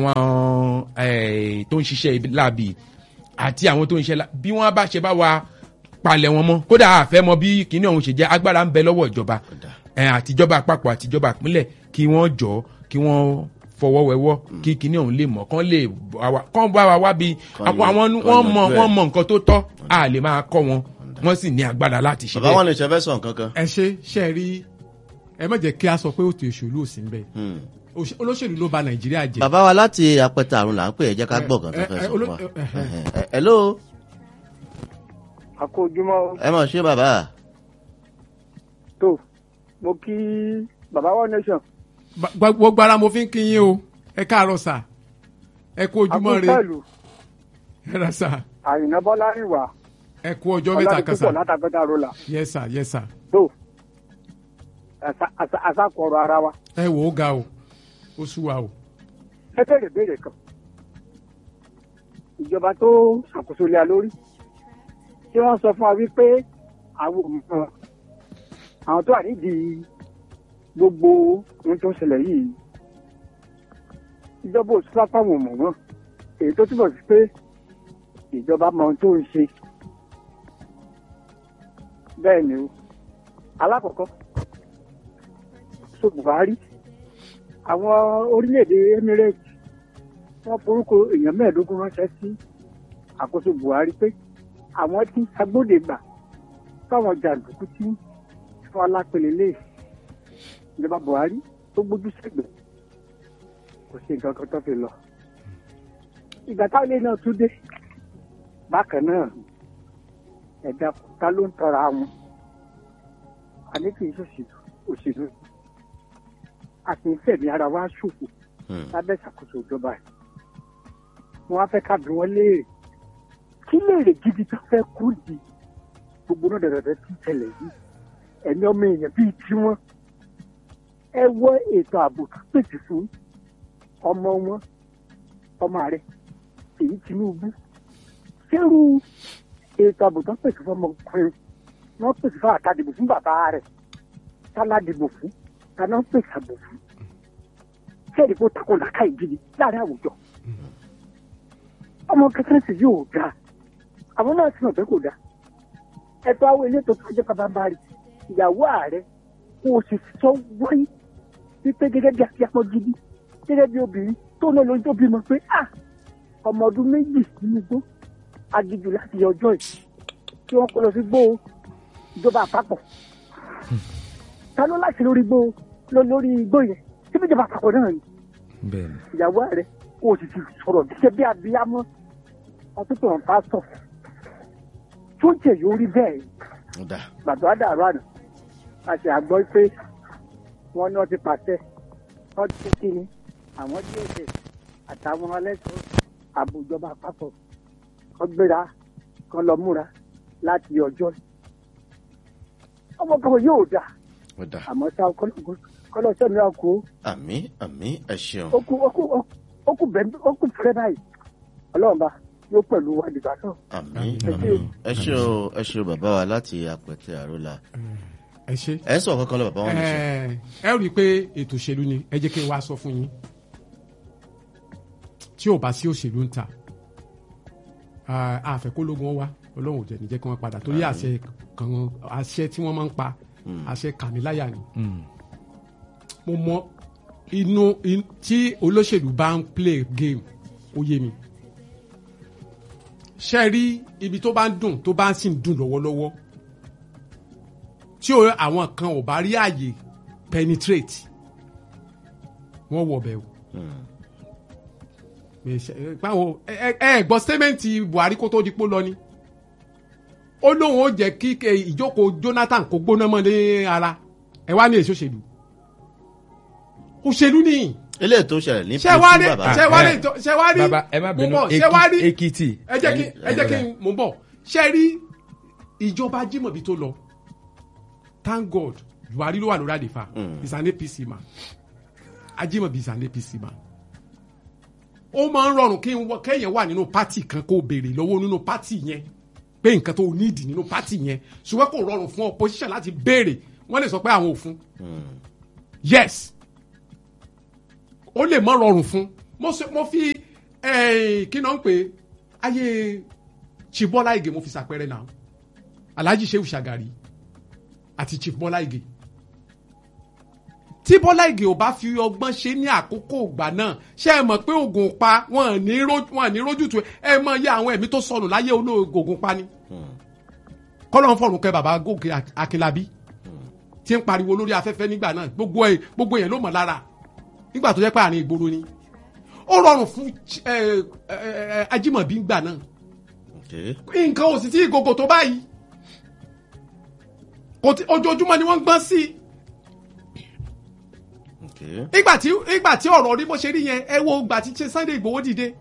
tó ń ṣiṣẹ́ láàbì àti àwọn tó ń ṣe bí wọ́n bá ṣe bá wa palẹ̀ wọn mọ́ kódà àfẹ́ mọ bí kinní ọ̀hún ṣe jẹ́ agbára ń bẹ lọ́wọ́ ìjọba àtijọba àpapọ̀ àtijọba ìpínlẹ̀ kí wọ́n jọ kí wọ́n fọwọ́ wẹwọ́ kí kinní ọ̀hún lè mọ̀ kán bá wa wá bí wọ́n mọ nǹkan tó tọ́ a lè máa kọ́ wọn wọ́n sì ní agbára láti ṣe bẹ́ẹ̀. bàbá wọn lè ṣe fẹ́ sọ nǹkan kan. ẹ ṣe rí ẹ má jẹ́ kí a sọ pé òtò ìṣòlù ò sí níbẹ̀ olóṣèlú ló bà Nàìjíríà jẹ́. bàbá wa láti apẹtẹ àrùn là ń pè é jẹ́ ká gbọ́ kan tó fẹ́ sọ fún wa. hello. àkójúmọ́. ẹ mọ̀ ṣé bàbá. tó mo kí bàbá One Nation. gbogbo ara mo fi ń kí yín o ẹ káàárọ̀ sà ẹ kú ojúmọ́ rẹ ẹ rà sà. Àyìnà Bọ́lá ìwà. ẹ kú ọjọ́ mẹ́ta kan sà. ọlọ́dún púpọ̀ látàgbẹ́ta rola. yes sir yes sir. tó àṣàkọ̀rọ̀ ara wa. ẹ wò ó ga o ó sú wa o. ẹ béèrè kan ìjọba tó ṣàkóso lé a lórí tí wọ́n sọ fún wa wípé àwọn tó wà nídìí gbogbo ohun tó ń ṣẹlẹ̀ yìí ìjọba ò sípà pàwọn ọmọ wọn èyí tó túbọ̀ sí pé ìjọba mọ ohun tó ń ṣe bẹ́ẹ̀ ni o alákọ̀ọ́kọ́ so Buhari àwọn orílẹ̀-èdè Emirates wọ́n forúkọ èèyàn 15 ránṣẹ́ sí àkóso Buhari pé àwọn tí agbódegbà fáwọn jàǹdùkú tí fún alápẹ̀lẹ̀ lè ìjọba Buhari tó gbójú sẹ́gbẹ̀ẹ́ kò sí nǹkan kan tó fi lọ. ìgbà táwọn ilé náà tún dé bákan náà ẹ̀dá ta ló ń tọra wọn àní kì í òṣèlú àti ìfẹ̀mí ara wa ṣòfò lábẹ́ ìṣàkóso ìjọba yìí. wọ́n á fẹ́ ká bí wọ́n léèrè kí léèrè gidi tó fẹ́ kú di gbogbo náà dẹ̀dẹ̀dẹ̀ tí tẹ̀lé yìí ẹ̀mí ọmọ èèyàn bíi tiwọn ẹ wọ ètò ààbò tó pèsè fún ọmọ wọn ọmọ rẹ̀ èyí Tinubu ṣérú ètò ààbò tó pèsè fún ọmọkùnrin wọ́n pèsè fún àtàdìbò fún bàbá rẹ̀ táládìbò fún tàná pèsè ààbò fún ṣéèdì kó takò làkà ìgidi láàrin àwùjọ ọmọ kékeré sì yóò dáa àwọn náà sì mọ̀ pé kò dáa ẹ̀tọ́ àwọn elétò tó jẹ́ pàbámbarì ìyàwó ààrẹ kò sì sọ wáyé wípé gẹ́gẹ́ bí akíyàpọ̀ gidi gẹ́gẹ́ bí obìnrin tó náà lójú tó bímọ pé ọmọ ọdún 2 nínú igbó agijù láti ọjọ́ yìí kí wọ́n kó lọ sí gbó ìjọba àpapọ̀ ta ló láti lórí igbó yẹn síbi ìjọba àpapọ̀ náà ni ìyàwó ààrẹ kò sì ti sọ̀rọ̀ gẹ́gẹ́ bí abiyamọ ọtún tó ń pásítọ̀ tó ń tẹ̀ yóò rí bẹ́ẹ̀ gbàdúrà dàrú àná àti àgbọ̀ pé wọ́n ní wọ́n ti pàṣẹ wọ́n ti kí ni àwọn díẹ̀ àtàwọn alẹ́sọ̀ ààbò ìjọba àpapọ̀ wọ́n gbéra kan lọ múra láti ọjọ́ ọmọkùnrin yóò dà àmọ́ sá kọ́lọ́ sẹ́mi àkó. àmín ẹ ṣeun. ó kù fẹ́rẹ́ báyìí ọlọ́run bá yóò pẹ̀lú wa dìgbà náà. àmín ẹ ṣeun bàbá wa láti apẹ̀tẹ̀ àrólà. ẹ ṣe. ẹ sọ kankan lọ bàbá wọn ní sọ. ẹ rí i pé ètò òṣèlú ni ẹ jẹ́ kí n wá sọ fún yín tí ò bá sí òṣèlú ń ta àfẹ́kólógún wá ọlọ́run ò jẹ́ níjẹ́ kí wọ́n padà torí àṣẹ tí wọ́n máa ń pa àṣẹ kàmíláyà ni. mo mọ inú tí olóṣèlú bá ń play game ó yé mi ṣe rí ibi tó bá ń dùn tó bá ń sì ń dùn lọ́wọ́lọ́wọ́ tí àwọn kan ò bá rí àyè penetrate wọ́n wọ̀ bẹ̀ o. báwo ẹ gbọ́ statement Buhari kó tó di pó lọ ni ó lóun ó jẹ́ kí ìjókòó Jonathan kó gbóná mọ́ ní ara ẹ wá ní èso òṣèlú ni. eléyìí tó ṣẹlẹ̀ ní pínpín bàbá ṣẹwárí bàbá ẹ má bínú Èkìtì ẹ jẹ́ kí n mú bọ̀ ṣe rí ìjọba Jímọ̀bí tó lọ thank God Buhari ló wà lórí àlefa is an APC man Ajímọ̀bí is an APC man ó máa ń rọrùn kéèyàn wà nínú pátì kan kó béèrè lọ́wọ́ nínú pátì yẹn pé nǹkan tó nídìí nínú pátì yẹn ṣùgbọ́n kò rọrùn fún opposition láti béèrè wọ́n lè sọ pé àwọn ò fún yes ó lè má rọrùn fún mo fi kí náà ń pè ayé Chief Bọ́lá Ìgè mo fi ṣàpẹẹrẹ náà Alhaji Shehu Shagari àti Chief Bọ́lá Ìgè tí Bọ́lá Ìgè ò bá fi ọgbọ́n ṣe ní àkókò ìgbà náà ṣé ẹ mọ̀ pé oògùn pa wọn ní rójútu ẹ mọ̀ iye àwọn ẹ̀mí tó sọnù láyé olóògùn pa ni kọ́lọ́n fọ̀rùn kẹ́ bàbá Gòkè Akínlábí tí ń pariwo lórí afẹ́fẹ́ nígbà náà gbogbo yẹn ló mọ̀ lára nígbà tó jẹ́ pé àárín ìgboro ni ó rọrùn fún Ajímọ̀bí ńgbà náà nǹkan ò sì tí ìgògò tó báyìí ojoojúmọ́ ni wọ́n gbọ́n sí ìgbà tí ọ̀rọ̀ rí bó ṣe rí yẹn ẹ wo ìgbà tí Sunday Igboho dìde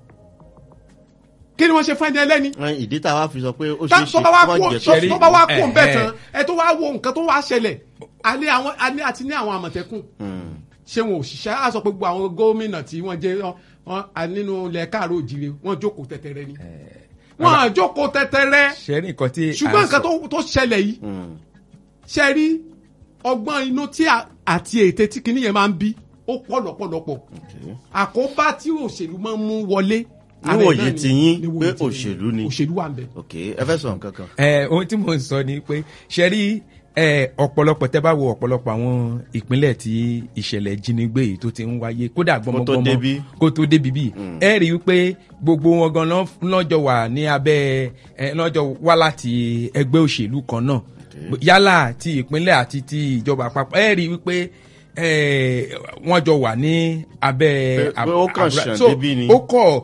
kí ni wọ́n ṣe fún ẹni ẹlẹ́ni. ìdí tá a wá fi sọ pé ó ṣe é ṣe tó bá wá kó ń bẹ̀ tán ẹ tó wá wo nǹkan tó wá ṣẹlẹ̀ alẹ́ àti ní àwọn àmọ̀tẹ́kùn ṣé wọn ò ṣiṣẹ́ á sọ pé gbogbo àwọn gómìnà tí wọ́n jẹ́ nínú ilẹ̀ káàró òjìrè wọ́n jókòó tẹ̀tẹ̀rẹ̀ ni wọ́n jókòó tẹ̀tẹ̀rẹ̀ ṣùgbọ́n nǹkan tó ṣẹlẹ̀ yìí ṣe rí ọgbọ́n inú tí àti ète tí kinní yẹn máa ń bí ó pọ̀ lọ́pọ̀lọpọ̀ àkóbá tí òṣèlú máa ń mú wọlé. níwòye ti yín pé òṣèlú ni òṣèlú wà ń bẹ. ok ẹ fẹ́ sọ nǹkan kan. ohun tí mo ń sọ ni pé ṣe rí ọ̀pọ̀lọpọ̀ tẹ́ bá wo ọ̀pọ̀lọpọ̀ àwọn ìpínlẹ̀ tí ìṣẹ̀lẹ̀ ìjínigbé yìí tó ti ń wáyé kódà gbọmọgbọmọ kó tó débi bí ẹ rí i pé gbogbo wọn gan lọ́jọ́ wà ní abẹ́ lọ́jọ́ wá láti ẹgbẹ́ òṣèlú kan náà yálà ti ìpínlẹ̀ àti ti ìjọba àpapọ̀ ẹ rí i wípé wọ́n jọ wà ní abẹ́ ó kàn ṣàn débi ni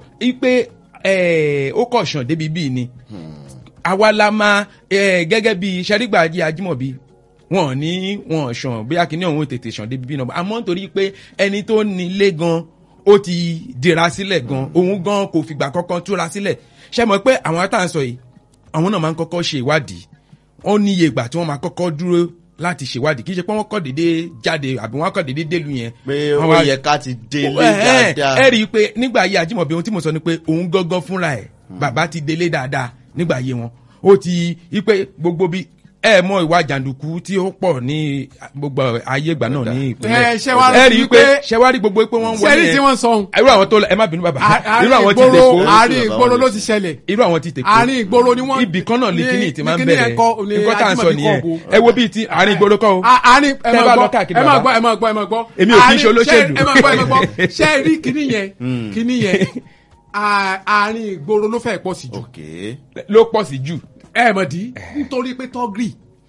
ó kàn ṣàn débi bí ni àwa la máa gẹ́gẹ́ bí Ṣẹ́rígbàjí Ajímọ̀bí wọ́n ṣàn bóyá kí ní òun tètè ṣàn débi bí náà àmọ́ nítorí pé ẹni tó nílé gan ó ti dira sílẹ̀ gan òun gan kò fìgbà kankan túra sílẹ̀ ṣe mọ̀ pé àwọn tá à ń sọ yìí àwọn náà máa ń kọ́kọ́ ṣe ìwádìí wọ́n ní iye ìgbà tí wọ́n máa kọ́kọ́ dúró láti ṣèwádìí kì í ṣe pé wọ́n kọ́ dédé jáde àbí wọ́n kọ́ dédé délùú yẹn. pé ó yẹ ká ti délé dáadáa. ẹ rí i pé nígbà ayé Ajímọ̀bí ohun tí mo sọ ni pé òun gángan fúnra ẹ̀ bàbá ti délé dáadáa nígbà ayé wọn ó ti ipe gbogbo bí ẹ mọ ìwà jàǹdùkú tí ó pọ̀ ní gbogbo ayé ìgbà náà ní ìpínlẹ̀ ẹ rí i pé ṣẹwárí gbogbo pé wọ́n wọlé sẹ́rí tí wọ́n sọ. irú àwọn tó ẹ má bínú bàbá irú àwọn ti tèkó àárín ìgboro ló ti ṣẹlẹ̀ irú àwọn ti tèkó àárín ìgboro ni wọ́n ibì kan náà ní kíní ti máa ń bẹ̀rẹ̀ nǹkan tá à ń sọ nìyẹn ẹ wo bíi ti àárín ìgboro kọ́ o ẹ máa gbọ́ èmi ò kì í ṣe olóṣèlú ẹ máa gbọ́ ṣe rí kíní yẹn àárín ìgboro ló fẹ́ pọ̀ sí jù ló pọ̀ sí jù ẹ mọ̀ dí nítorí pé tọ́gìrì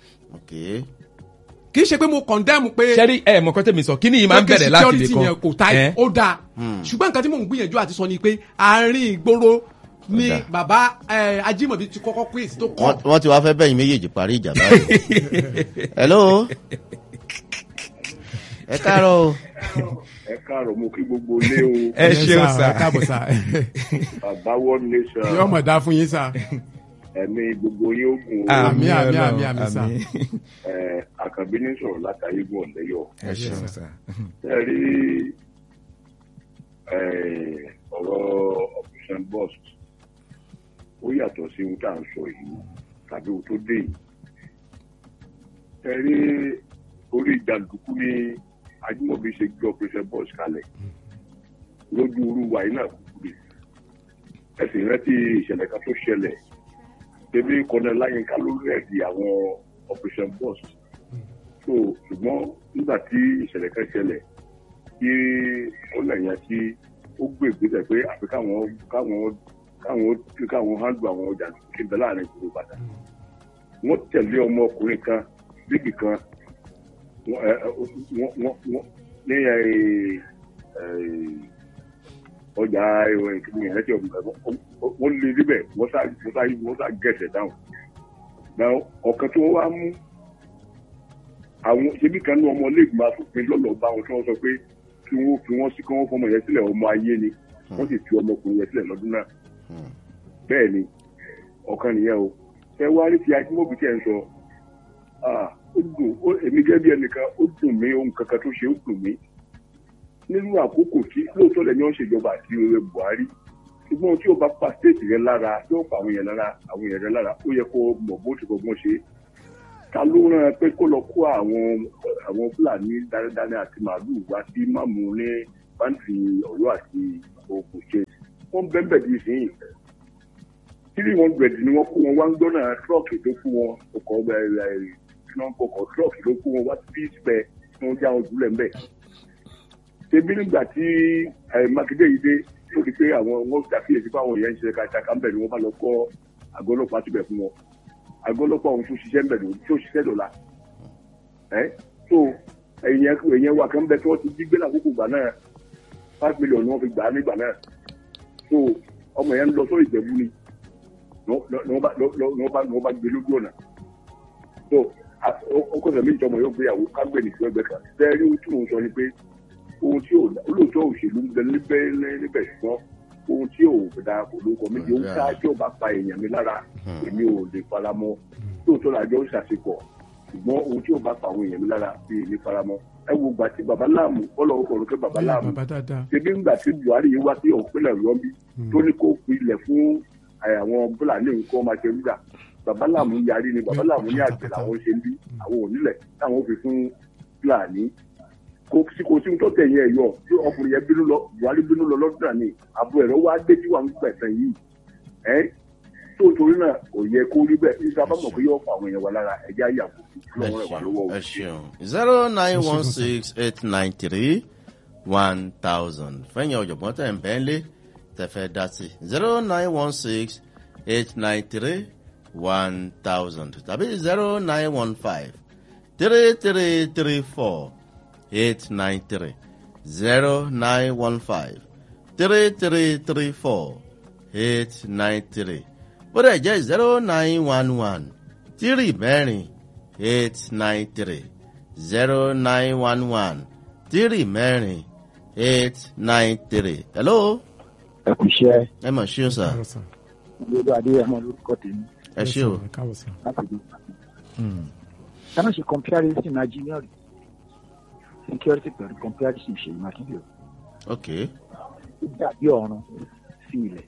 kì í ṣe pé mo condemn pé ṣẹ́rí mọ̀ kọ́ tẹ̀mí sọ kí ni yìí máa ń bẹ̀rẹ̀ láti lè kọ́ kò tá ó dáa ṣùgbọ́n nǹkan tí mò ń gbìyànjú àti sọ ni pé àárín ìgboro ni bàbá Ajímọ̀bí ti kọ́kọ́ pé èsì tó kọ́. wọ́n ti wá fẹ́ bẹ́yìn méjèèjì parí ìjà báyìí. hello ẹ káàárọ̀ o. ẹ káàárọ̀ mo kí gbogbo ilé o. ẹ ṣeun sá ẹ káàbọ̀ sá. bàbá One Nation. yóò mọ̀ dá fún yín sá. ẹ̀mí gbogbo yín ó gùn. àmín sá. Àkànbí ní sọ̀rọ̀ látàrí gùn ọ̀lẹ́yọ̀. ẹ ṣeun sá. ẹ rí ọ̀rọ̀ operation burst ó yàtọ̀ sí ohun tá à ń sọ yìí tàbí ohun tó dé yìí. ẹ rí orí jàǹdùkú ní Ajímọ̀bí ṣe gbé operation burst kalẹ̀ lójú orú wa iná kúkú rè ẹ sì rántí ìṣẹ̀lẹ̀ kan tó ṣẹlẹ̀ débi kọ́nà láyínká lórí ẹ̀dì àwọn operation burst so ṣùgbọ́n nígbà tí ìṣẹ̀lẹ̀ kan ṣẹlẹ̀ kí ó lẹ́yìn tí ó gbé ìgbésẹ̀ pé àfi káwọn handle àwọn ọjà tó bẹ láàrin ìgboro Ìbàdàn wọ́n tẹ̀lé ọmọkùnrin kan bíbì kan ní ọjà ìkíni ẹ̀rẹ́ tí wọ́n lé níbẹ̀ wọ́n sá gẹ̀ẹ́sẹ̀ dáhùn. Now ọ̀kan tí wọ́n wá mú àwọn ṣebí kan ní ọmọ ilé ìgbìmọ̀ asòfin lọ́lọ́ bá wọn tí wọ́n sọ pé kí wọ́n fi wọ́n sí kí wọ́n fọmọ yẹn sílẹ̀ ọmọ ayé ni wọ́n sì fi ọmọkùnrin yẹn sílẹ̀ lọ́dún náà. Bẹ́ẹ̀ ni ọ̀kan nìyẹn o. Ẹ wá rí ti Ajímọ̀bí tí ẹ̀ ń sọ ó dùn èmi gẹ́gẹ́ bí ẹnìkan ó dùn mí ohun kankan tó ṣe ó dùn mí nínú àkókò tí lóòótọ́ lẹ́ni wọ́n ṣèjọba àti Buhari ṣùgbọ́n tí o bá pa stéètì rẹ lára tí ó pa àwọn èèyàn rẹ lára ó yẹ kó mọ̀ bó ti gbọ́gbọ́n ṣe ta ló rán pé kó lọ kó àwọn Fúlàní dáradára àti màálù wá sí Mámù ní báńkì Ọ̀yọ́ àti Ògùn ṣe wọ́n bẹ́ẹ̀ di ìsìn 300 ni wọ́n kó wọn wá ń gbọ́nà tírọ́ọ̀kì tó kó wọn ọkọ̀ tírọ́ọ̀kì ló kó wọn wá sí ìsìpẹ́ tí wọ́n já wọn jùlẹ̀ ń bẹ̀. ṣebí nígbà tí Mákindé yìí dé tó di pé àwọn wọn ṣàkíyèsí pé àwọn èèyàn ń ṣe kàkà ń bẹ̀ ni wọ́n bá lọ kọ́ àgọ́ ọlọ́pàá síbẹ̀ fún wọn àgọ́ ọlọ́pàá òun tó ṣiṣẹ́ ń bẹ̀ lòun tó ṣiṣẹ́ dọ̀la tó èèyàn wà kan bẹ tí wọ́n ti jí gbé lákòókò gbà náà 5 million ni wọ́n fi gbà á nígbà náà tó ọmọ yẹn ń lọ sórí Ìjẹ̀bú ni wọ́n bá gbé lójú ọ̀nà tó ó kọ́ sẹ́mi ìjọba yóò gbéyàwó kágbé nìkan ẹgbẹ́ kan sẹ́ẹ̀rí ohun tí mò ń sọ ni pé ohun tí olóòótọ́ òṣèlú ń bẹ níbẹ̀ ṣùgbọ́n ohun tí ò da kò ló kọ méjì ohun tá tí ò bá pa èèyàn mi lára èmi ò lè faramọ́ lóòótọ́ làjọ ń ṣàṣepọ̀ ṣùgbọ́n ohun tí ò bá pa àwọn èèyàn mi lára bí èmi faramọ́ ẹ wo gbà tí baba láàmú bọ́lọ̀ ọkọ̀ òrùkẹ́ baba láàmú ṣebí ńgbà tí Buhari yìí wá sí òpínlẹ̀ rọ́bì tó ní kó pilẹ̀ fún àwọn Fúlàní nǹkan máa ṣe rúdà baba láàmú yarí ni baba láàmú ní àgbẹ̀ làwọn ṣe ń bí àwọn onílẹ̀ táwọn ò fi fún Fúlàní kò sí tó tẹ̀yìn ẹ̀ yọ tí ọkùnrin yẹn bínú lọ Buhari bínú lọ lọ́dún náà ni àbúrò ẹ̀rọ wá dé tí wà ń gbẹ̀sẹ̀ yìí tó torí náà kò yẹ kó rí bẹ́ẹ̀ nígbà bá mọ̀ pé yóò fa àwọn èèyàn wa lára ẹ̀jẹ̀ àyàwó lọ́wọ́ ẹ̀ wà lọ́wọ́. ẹ ṣeun 09168931000 fẹ́yìn ọ̀jọ̀gbọ́n tẹ̀ ń bẹ́ẹ̀ lé tẹ̀fẹ́ dá sí 09168931000 tàbí 0915-3334-893 0915-3334-893 bóde jẹ́ 0911-34-893 0911-34-893. Hello. ẹ kú iṣẹ́. ẹ mọ̀ ṣé o sà. olódò adéyẹmọ lórúkọ tèmi. ẹ ṣé o. láti dé. ká má ṣe comparison Nigeria security pẹ̀lú comparison Ṣèyí Mákindé. ok. ó dàbí ọ̀run sí ilẹ̀.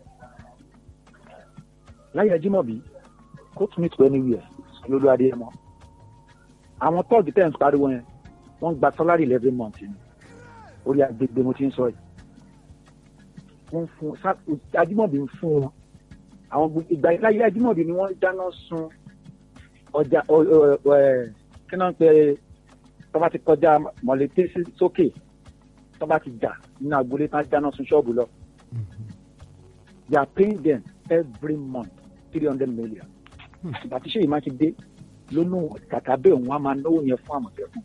láyé Ajímọ̀bí kó tún ní tó anywhere olódò adéyẹmọ. àwọn tọ́ọ̀gì tẹ̀ ń pariwo yẹn wọ́n gba salary every month ni orí agbègbè mo ti ń sọ yìí. wọ́n fún Ajímọ̀bí ń fún wọn àwọn ìgbà láyé Ajímọ̀bí ni wọ́n dáná sun ọjà kí náà ń pè tọ́ba ti kọjá mọ̀lẹ́tẹ́ sókè tọ́ba ti jà nínú agboolé tán dáná sun ṣọ́ọ̀bù lọ. they are paying them every month 300 million. ìgbà tí Ṣèyí Mákindé lónú kàkà bẹ́ẹ̀ òun á máa náwó yẹn fún Àmọ̀tẹ́kùn.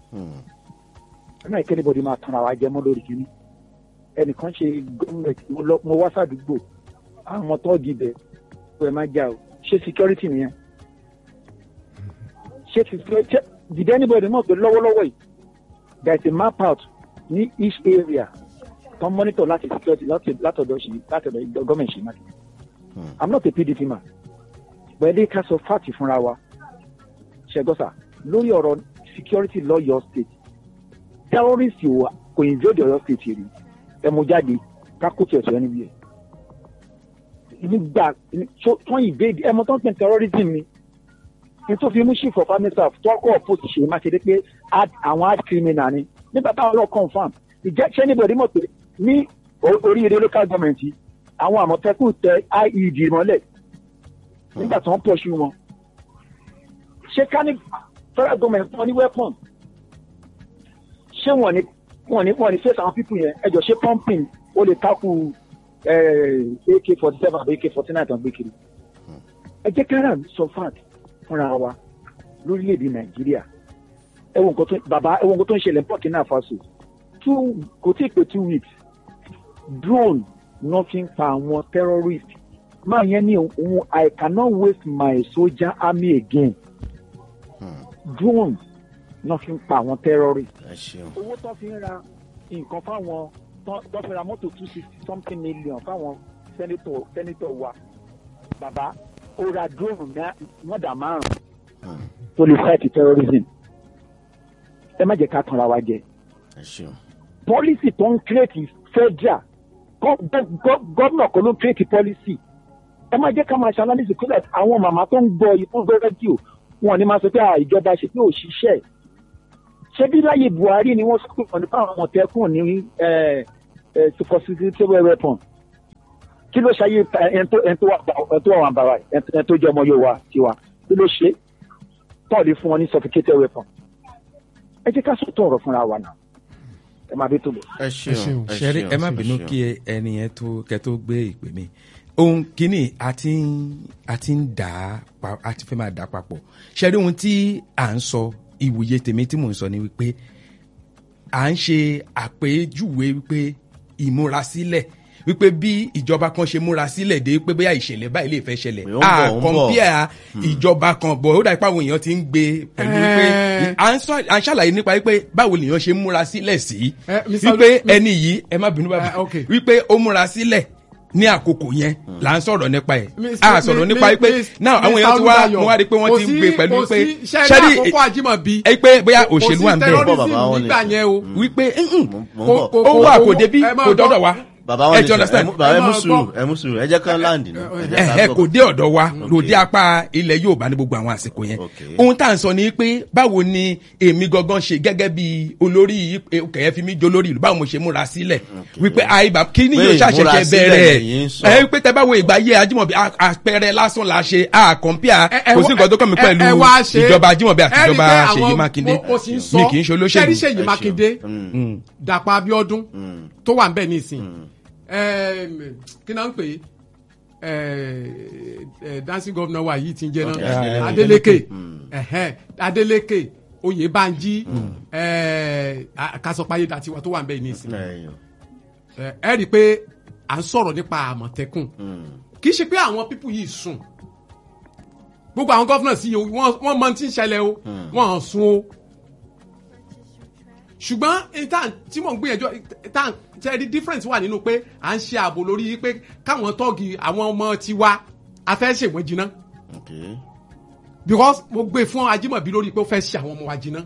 ẹ̀mí kẹ́nìbọ̀dì máa tan ara jẹ́ mọ́ lórí kínní. ẹnìkan ṣe gọ́ọ̀mẹ̀tì mo wá sàdúgbò àwọn ọmọ tọ́ọ̀gì bẹ̀ ẹ̀ máa jà o ṣé security nìyẹn. did anybody mọ̀ pé lọ́wọ́lọ́wọ́ yìí there is a map out ní each area tó monitor láti security látọ̀dọ̀ gọ́ọ̀mẹ̀ntì Ṣèyí Mákindé. I'm not a PDP man but ẹ̀dẹ́ ká sọ fáàtì fúnra wa ṣẹgọ́sà lórí ọ̀rọ̀ security lọ́yọ̀ state terrorist kò invade Ọ̀yọ́ state rí ẹmu jáde kákòtì ọ̀tọ̀ ẹni bí ẹ̀ nígbà tó invade ẹmu tó ń pè terrorism ni nítorí fi mú chief of army staff tọ́kọ̀ post Ṣèyí Mákindé pé àwọn hard criminal ni nígbà táwọn lọ confam ìjẹ́sẹ́ níbẹ̀rẹ̀ mọ̀ pé ní oríire local government àwọn Àmọ̀tẹ́kùn tẹ IED mọ́lẹ̀ nígbà tí wọ́n pọ̀ṣù wọn ṣé ká ní federal government wọn ní weapon ṣé wọ́n ní face àwọn people yẹn ẹjọ́ ṣé pumping ó lè takú AK-47 àbí AK-49 tán gbé kiri ẹ jẹ́ kára sọ fact fúnra wa lórílẹ̀‐èdè Nàìjíríà ẹ̀wọ̀n nǹkan tó ń ṣẹlẹ̀ Burkina Faso kò tí ì pé 2 weeks drone náà fi ń pa àwọn terrorist máa yẹn ní òun I cannot waste my soldier army again drone náà fi ń pa àwọn terrorist owó tó fi ń ra nǹkan fáwọn tó fi ra mọ́tò 260 something million fáwọn senator wa bàbá ó ra drone mọ́dà 5 tó lè fight terrorism ẹ má jẹ́ ká tanra wa jẹ policy tó ń create federal gómìnà kan ló ń create policy ẹ má jẹ́ ká máa ṣe analysis kó lẹ̀ àwọn màmá tó ń gbọ́ ìfún gbọ́ rédíò wọn ni máa sọ pé ìjọba ṣe pé òṣìṣẹ́ ṣé bí láyé Buhari ni wọ́n sọ pé wọ́n ní fáwọn Àmọ̀tẹ́kùn ní sophisticated weapon kí ló ṣayé ẹni tó wà bàbá ẹni tó jẹ́ ọmọ Yorùbá tiwa kí ló ṣe tọ́ọ̀lì fún wọn ní sophisticated weapon ẹ jẹ́ ká sọ̀tọ̀ ọ̀rọ̀ fúnra wa náà ẹ máa bí tó bọ̀. ẹ ṣeun ṣẹ́rí ẹ má bínú kí ẹni yẹn tó gbé ìpè mi ohun kìíní àti ń dà á àti fẹ́ máa dà á papọ̀ ṣẹ́rí ohun tí à ń sọ ìwòye tèmi tí mò ń sọ ni wípé à ń ṣe àpèjúwe wípé ìmúrasílẹ̀ wípé bí ìjọba kan ṣe múra sílẹ̀ dé pé bóyá ìṣẹ̀lẹ̀ báyìí lè fẹ́ ṣẹlẹ̀ kọ̀ǹpíà ìjọba kan bọ̀ ó dà pé àwọn èèyàn ti ń gbé pẹ̀lú wípé à ń ṣàlàyé nípa wípé báwo lèèyàn ṣe múra sílẹ̀ sí wípé ẹni yìí ẹ má bínú bàbá wípé ó múra sílẹ̀ ní àkókò yẹn là ń sọ̀rọ̀ nípa ẹ̀ a sọ̀rọ̀ nípa wípé náà àwọn èèyàn ti wá mo wá rí pé wọ́n ti ń gbé pẹ̀lú wípé ṣẹ́rí àkókò Àjímọ̀bí pé bóyá òṣèlú wà ń bẹ̀ wípé ó wà kò débí kò dọ́dọ̀ wa bàbá wọn ní ẹ mú sùúrù ẹ jẹ́ kán láǹdì náà. kò dé ọ̀dọ̀ wa ló dé apá ilẹ̀ Yorùbá ní gbogbo àwọn àsìkò yẹn ohun tá à ń sọ ni pé báwo ni èmi gangan ṣe gẹ́gẹ́ bí olórí kẹ̀yẹ́ fi mí jó lórí ìlú báwo mo ṣe múra sílẹ̀ wípé àìbá kí ni yóò ṣàṣẹṣẹ bẹ̀rẹ̀ pé tẹ báwo ìgbà yẹ Ajímọ̀bí àpẹẹrẹ lásán la ṣe kọ̀ǹpíà kò sí nǹkan tó kàn mí pẹ̀lú ìjọba Ajímọ̀bí àti ìjọba Ṣèyí Mákindé mi kì í ṣe olóṣèlú. Ṣèyí Mákindé Dàpọ̀ Abíọ́dún tó wà ń bẹ̀ nísìn kí náà ń pè dancing governor wa yìí ti ń jẹ náà Adeleke Oyèbánjí Kásọpáyé Dàtiwa tó wà ń bẹ̀ ní ìsìn ẹ rí i pé à ń sọ̀rọ̀ nípa Àmọ̀tẹ́kùn kì í ṣe pé àwọn pípù yìí sùn gbogbo àwọn gọ́fúnà sí wọ́n mọ tí ń ṣẹlẹ̀ o wọ́n hàn sùn o ṣùgbọ́n tí mò ń gbìyànjú tẹ́rí difference wà nínú pé à ń ṣe ààbò lórí pé káwọn tọ́ọ̀gì àwọn ọmọ tiwa afẹ́ ṣèwọ́n jiná because mo gbé fún Ajímọ̀bí lórí pé ó fẹ́ ṣe àwọn ọmọ wa jiná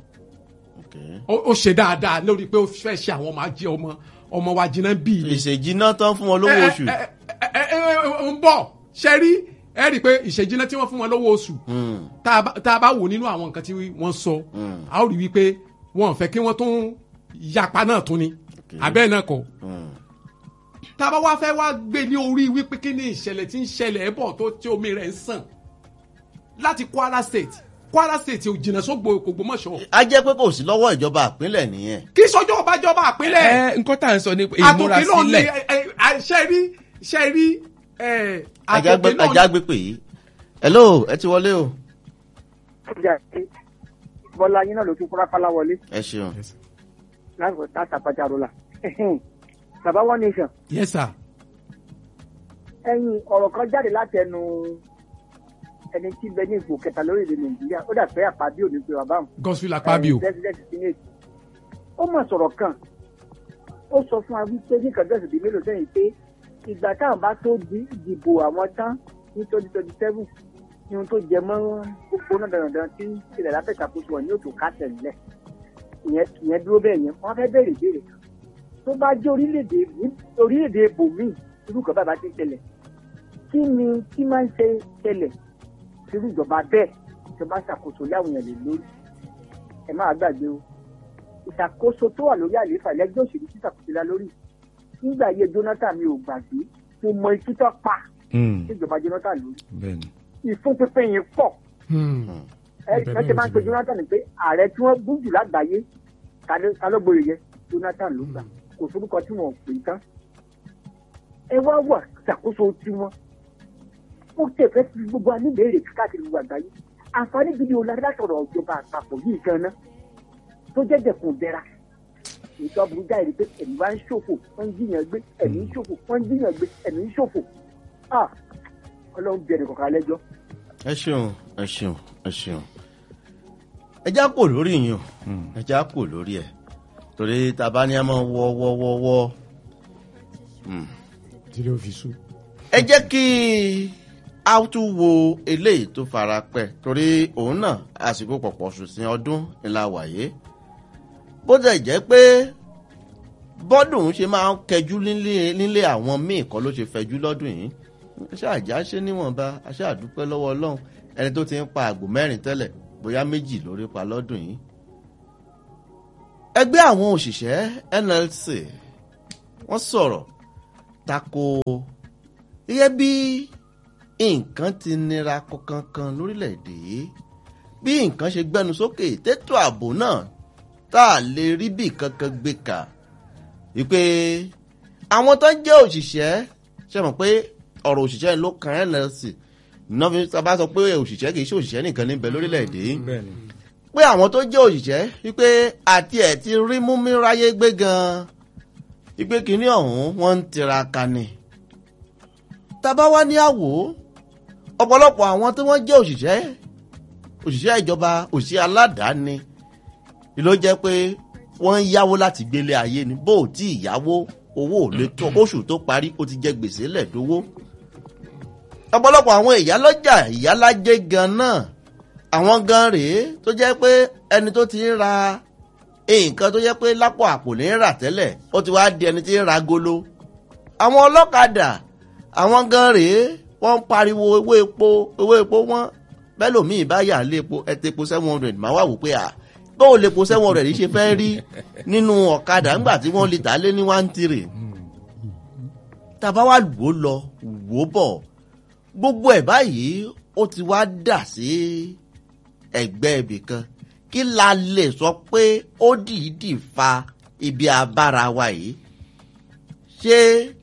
ó ṣe dáadáa lórí pé ó fẹ́ ṣe àwọn ọmọ wa jiná bíi. ìṣèjìná tán fún wọn lówó oṣù. ń bọ̀ ṣe rí ẹ rí i pé ìṣèjìná tí wọ́n fún wọn lówó oṣù tá a bá wò nínú àwọn nǹkan tí wọ́n sọ a ó rí wípé wọn fẹ́ kí wọ́n tún yapa náà tún ni abẹ́ náà kọ́ tá a bá wá fẹ́ wá gbé ní orí wípé kí ni ìṣẹ̀lẹ̀ tí ń ṣẹlẹ̀ ẹ̀ bọ̀ tó tí omi rẹ̀ ń sàn láti Kwara State ò jìnnà sógbó Ògbómọ̀ṣọ́. a jẹ́ pé kò sí lọ́wọ́ ìjọba àpínlẹ̀ nìyẹn. kí sọjọ́ ọba ìjọba àpínlẹ̀. nǹkan tá à ń sọ ní ìmúra sílẹ̀. ṣe rí àtòkè náà. ajá gbé pè yìí. hello ẹ ti wọlé o. Bọ́lá yín náà ló tún kúrá pálá wọlé. ẹ ṣeun. láti àpàtà rọlà. bàbá One Nation. Yes sir. ẹ̀yin ọ̀rọ̀ kan jáde láti ẹnu ẹni tí bẹ ní ipò kẹta lórílẹ̀ Nàìjíríà ó dà pé Akpabio ní pé bàbá mi. Godswill Akpabio. president senate. ó mọ̀ sọ̀rọ̀ kan ó sọ fún wa wípé ní kàdúrà bíi mélòó sẹ́yìn pé ìgbà táwọn bá tó dìbò àwọn tán ní 2027 ní ohun tó jẹ mọ́ gbogbo náà dandan tí ilẹ̀ lábẹ́ ìṣàkóso wọn ní òtò kásẹ̀ nílẹ̀ ìyẹn dúró bẹ́ẹ̀ yẹn wọ́n fẹ́ bẹ̀rẹ̀ ìbéèrè kan tó bá jẹ́ orílẹ̀-èdè ibòmíì irú kan bàbá ti ń ṣẹlẹ̀ kí ni kí máa ń ṣẹlẹ̀ irú ìjọba bẹ́ẹ̀ ìjọba ṣàkóso láwọn èèyàn lè lórí ẹ máa gbàgbé o ìṣàkóso tó wà lórí àlééfà lẹ́gbẹ́ òṣèlú tí ṣàkóso lá lórí nígbà ayé Jonathan mi ò gbàgbé mo mọ ikú tó pa ìjọba Jonathan lórí ìfúnpínpín yìí pọ̀ ẹ ṣe máa ń pe Jonathan pé ààrẹ tí wọ́n gún jù lágbàáyé ta ló gbòòrò yẹ Jonathan ló gbà kò sórúkọ tí wọ́n pè tán ẹ wá wà ṣàkóso tiwọn ó tẹ̀fẹ́ fi gbogbo aníbèrè káàkiri gbogbo àgbáyé àǹfààní gidi olùdarí ìjọba àpapọ̀ yìí gan-an tó jẹ́ dẹ̀kun bẹ́ra ìjọba burú jáde pé ẹ̀mí wá ń ṣòfò wọ́n ń jiyàn gbé ẹ̀mí ń ṣòfò wọ́n ń jiyàn gbé ẹ̀mí ń ṣòfò Ọlọ́run bí ẹnì kọ̀ọ̀kan lẹ́jọ́. ẹ ṣeun ẹ já kò lórí yín o ẹ já kò lórí ẹ torí tàbá ní a máa wọ́ tí ló fi sú. ẹ jẹ́ kí a tún wo eléyìí tó fara pẹ́ torí òun náà àsìkò pọ̀pọ̀ ṣùsìn ọdún ńlá wáyé bó dẹ̀ jẹ́ pé bọ́dún ṣe máa ń kẹjú nílé àwọn míì kan ló ṣe fẹjú lọ́dún yìí ṣáàjá ṣe níwọ̀nba aṣáàdúpẹ́ lọ́wọ́ ọlọ́run ẹni tó ti ń pa àgbò 4 tẹ́lẹ̀ bóyá 2 lórí pa lọ́dún yìí. ẹgbẹ́ àwọn òṣìṣẹ́ NLC wọ́n sọ̀rọ̀ tako gẹ́gẹ́ bí nǹkan ti nira kankan lórílẹ̀‐èdè yìí bí nǹkan ṣe gbẹnu sókè tètò ààbò náà tá a lè rí bí kankan gbé kà wípé àwọn tó jẹ́ òṣìṣẹ́ ṣe mọ̀ pé ọ̀rọ̀ òṣìṣẹ́ ló kan NLC náà fi sábà sọ pé òṣìṣẹ́ kì í ṣe òṣìṣẹ́ nìkan níbẹ̀ lórílẹ̀‐èdè yìí pé àwọn tó jẹ́ òṣìṣẹ́ wípé àti ẹ̀ ti rí múmi ráyé gbé gan-an wípé kínní ọ̀hún wọ́n ń tiraka ni. tábà wá ní àwò ọ̀pọ̀lọpọ̀ àwọn tí wọ́n jẹ́ òṣìṣẹ́ ìjọba òṣìṣẹ́ aládàáni ló jẹ́ pé wọ́n ń yáwó láti gbélé ayé ni bó tí ìyáwó owó ò lè tó oṣù tó parí ó ti jẹ gbèsè lẹ́dówó. ọ̀pọ̀lọpọ̀ àwọn ìyálọ́jà ìyálájé gan náà àwọn gan rèé tó jẹ́ pé ẹni tó ti ń ra nǹkan tó jẹ́ pé lápò àpò ní rà tẹ́lẹ̀ ó ti wá di ẹni tí ń ra golo. àwọn ọlọ́kadà àwọn gan rèé wọ́n ń pariwo owó epo wọn bẹ́ẹ̀ lòmíì bá yà lé epo ẹ̀tẹ̀po 700 máa wà wò pé báwo lè po 700 yìí ṣe fẹ́ rí nínú ọ̀kadà ńgbà tí wọ́n lè tà lé ní 1.3. tàbá wà wò lọ wò bọ̀ gbogbo ẹ̀ báyìí ó ti wá dà sí ẹ̀gbẹ́ ibì kan kí la lè sọ pé ó dìídì fa ibi abára wa yìí ṣé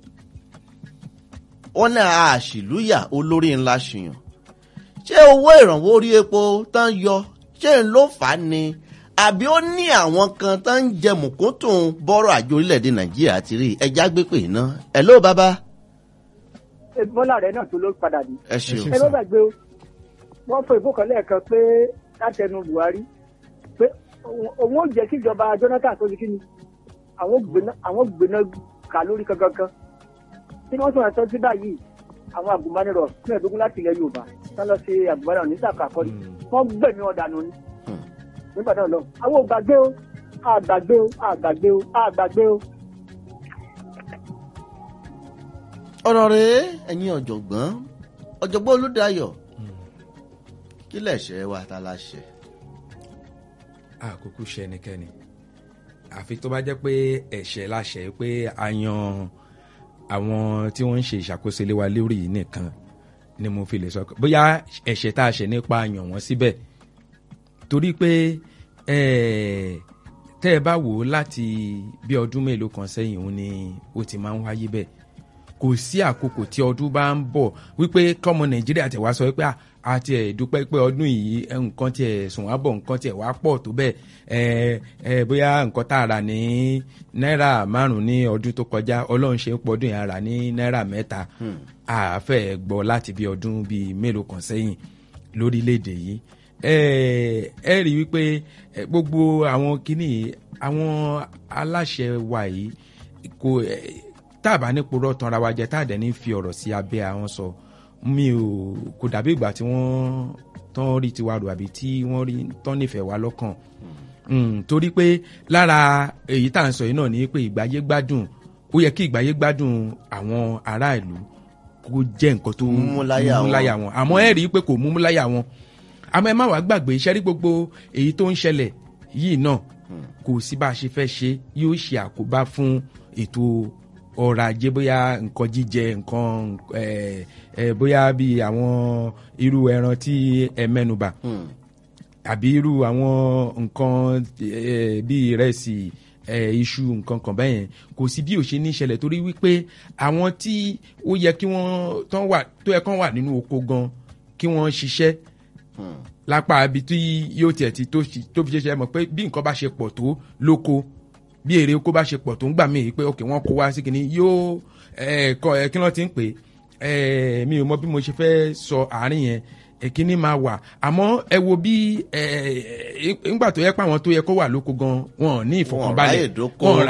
wọ́n náà àṣìlúyà olórí ńlá ṣìyàn ṣé owó ìrànwọ́ orí epo tán yọ ṣé ń ló fà á ni àbí ó ní àwọn kan tán ń jẹ mùkúntùn bọ́rọ̀ àjò orílẹ̀-èdè Nàìjíríà ti rí ẹja gbé pè ná ẹ̀ ló bàbá. bọ́lá rẹ̀ náà tó ló padà dé. ẹ ṣeun. ẹ ló gbàgbé o wọ́n fọ ìbò kan lẹ́ẹ̀kan pé látẹnu Buhari pé òun ò jẹ́ kí ìjọba Jonathan tó di kí ni àwọn gbéná kà lórí kankan tí wọ́n sọ̀rọ̀ sọ sí báyìí àwọn àgùnbánirọ̀ mẹ́ẹ̀ẹ́dógún láti ilẹ̀ Yorùbá tán lọ sí àgùnbánirọ̀ ní sàkà àkọ́rí wọ́n gbẹ̀mí ọ̀dànù ni nígbà náà lọ àwọn ògbàgbé o àgbàgbé o. ọ̀rọ̀ rèé ẹ̀yin ọ̀jọ̀gbọ́n Olúdáyọ̀ kí lẹ̀ṣẹ̀ wa ta la ṣẹ̀. àkókò ṣe ẹnikẹ́ni àfi tó bá jẹ́ pé ẹ̀ṣẹ̀ la ṣẹ̀ pé a yan àwọn tí wọ́n ń ṣe ìṣàkóso ilé wa lórí yìí nìkan ni mo fi lè sọ bóyá ẹ̀ṣẹ̀ tá a ṣẹ̀ nípa yàn wọ́n síbẹ̀ torí pé tẹ́ ẹ bá wò ó láti bí ọdún mélòó kan sẹ́yìn òun ni ó ti máa ń wáyé bẹ́ẹ̀ kò sí àkókò tí ọdún bá ń bọ̀ wípé kọ́mọ Nàìjíríà tẹ̀ wá sọ pé àti ẹ̀ dúpẹ́ pé ọdún yìí nǹkan tiẹ̀ sùn wá bọ̀ nǹkan tiẹ̀ wá pọ̀ tó bẹ́ẹ̀ bóyá nǹkan tá a rà ní náírà 5 ní ọdún tó kọjá Ọlọ́run ṣe ń pọ̀ ọdún yẹn a rà ní náírà 3 àfẹ́ gbọ́ láti bí ọdún bíi mélòó kan sẹ́yìn lórílẹ̀‐èdè yìí ẹ rí wípé gbogbo àwọn kìíní àwọn aláṣẹ wa yìí kò táàbà ní purọ́ tanra wa jẹ táàdẹ̀ ní fi ọ̀rọ̀ sí abẹ́ àwọn sọ mi ò kò dàbí ìgbà tí wọ́n tán rí tiwa rò àbí tí wọ́n rí tán nífẹ̀ẹ́ wa lọ́kàn torí pé lára èyí tá à ń sọ yìí náà ni pé ìgbáyé gbádùn ó yẹ kí ìgbáyé gbádùn àwọn ará ìlú kó jẹ́ nǹkan tó múmú láyà wọn àmọ́ ẹ rí i pé kò múmú láyà wọn àmọ́ ẹ má wàá gbàgbé iṣẹ́ rí gbogbo èyí tó ń ṣẹlẹ̀ yìí náà kò sí bá a ṣe fẹ́ ṣe yóò ṣe àkóbá fún ètò ọrọ̀ ajé bóyá nǹkan jíjẹ nǹkan bóyá bí àwọn irú ẹran tí ẹ mẹ́nubà àbí irú àwọn nǹkan bí ìrẹsì iṣu nǹkan kan bẹ́yẹn kò sí bí ó ṣe ní ṣẹlẹ̀ torí wípé àwọn tí ó yẹ kí wọ́n tó yẹ kán wà nínú oko gan kí wọ́n ṣiṣẹ́ lápá ibi tí yóò tiẹ̀ ti tó fi ṣe mọ̀ pé bí nǹkan bá ṣe pọ̀ tó lóko bí èrè oko bá ṣe pọ̀ tó ń gbà mí pé ok wọ́n kó wá sí kìíní yóò kí wọ́n ti ń pè mi ò mọ bí mo ṣe fẹ́ sọ àárín yẹn kíní máa wà àmọ́ ẹ wo bí nígbà tó yẹ pé àwọn tó yẹ kó wà lóko gan wọn ò ní ìfọ̀kànbalẹ̀ wọn ò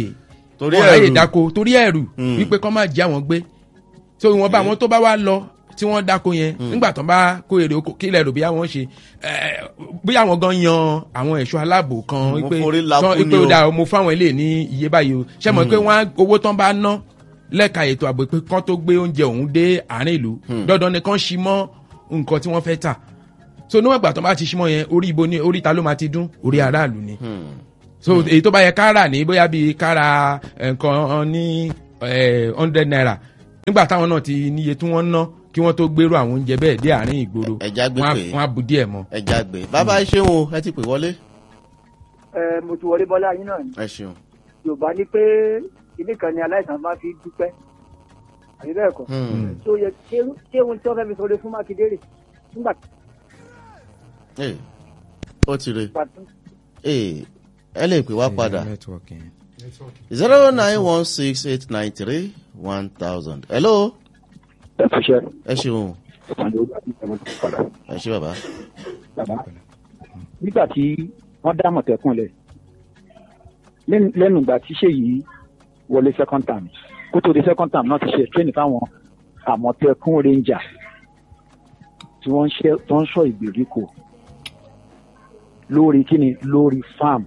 ráyè dáko torí ẹ̀rù wípé kọ́ máa jẹ́ àwọn gbé so ìwọ̀nba àwọn tó bá wá lọ tí wọ́n dáko yẹn nígbà tó ń bá kó èrè oko kí ilẹ̀ rò bí àwọn ṣe bí àwọn gan yan àwọn ẹ̀ṣọ́ aláàbò kan pé ó dáa mo fáwọn ilé ní iye báyìí o ṣe mọ̀ pé wọ́n owó tán bá ná lẹ́ka ètò ààbò pé kán tó gbé oúnjẹ òun dé àárín ìlú dandan ni kán ṣí mọ́ nǹkan tí wọ́n fẹ́ tà so níwọ̀n ìgbà tó bá ti ṣí mọ́ yẹn orí ibo ni orí ta ló máa ti dún orí aráàlú ni so èyí tó bá yẹ ká rà ní bóyá bíi ká ra nǹkan ní 100 naira nígbà táwọn náà ti níye tí wọ́n ná kí wọ́n tó gbèrò àwọn oúnjẹ bẹ́ẹ̀ dé àárín ìgboro wọ́n á bu díẹ̀ mọ́. ẹja gbé bàbá ṣé o ẹ ti pè wọlé. mo ti wọlé bọ́lá yín náà ni. ẹ ṣeun. yorùbá ní pé ilé kan ni aláìsàn máa fi dúpẹ́ àbí bẹ́ẹ̀ kọ́. tó yẹ ṣé ohun tí wọ́n fẹ́ fi sọ̀rọ̀ fún mákindé rè nígbà. ó ti rè ẹ lè pè wá padà 09168931000. hello. ẹ fi ṣe. ẹ ṣeun. ẹ ṣe bàbá. nígbà tí wọ́n dá Àmọ̀tẹ́kùn lẹ̀ lẹ́nu ìgbà tí Ṣèyí wọlé second term kó tó di second term náà ti ṣe training fáwọn Àmọ̀tẹ́kùn ranger tí wọ́n ń ṣọ́ ìgbèríko lórí kíni lórí farm.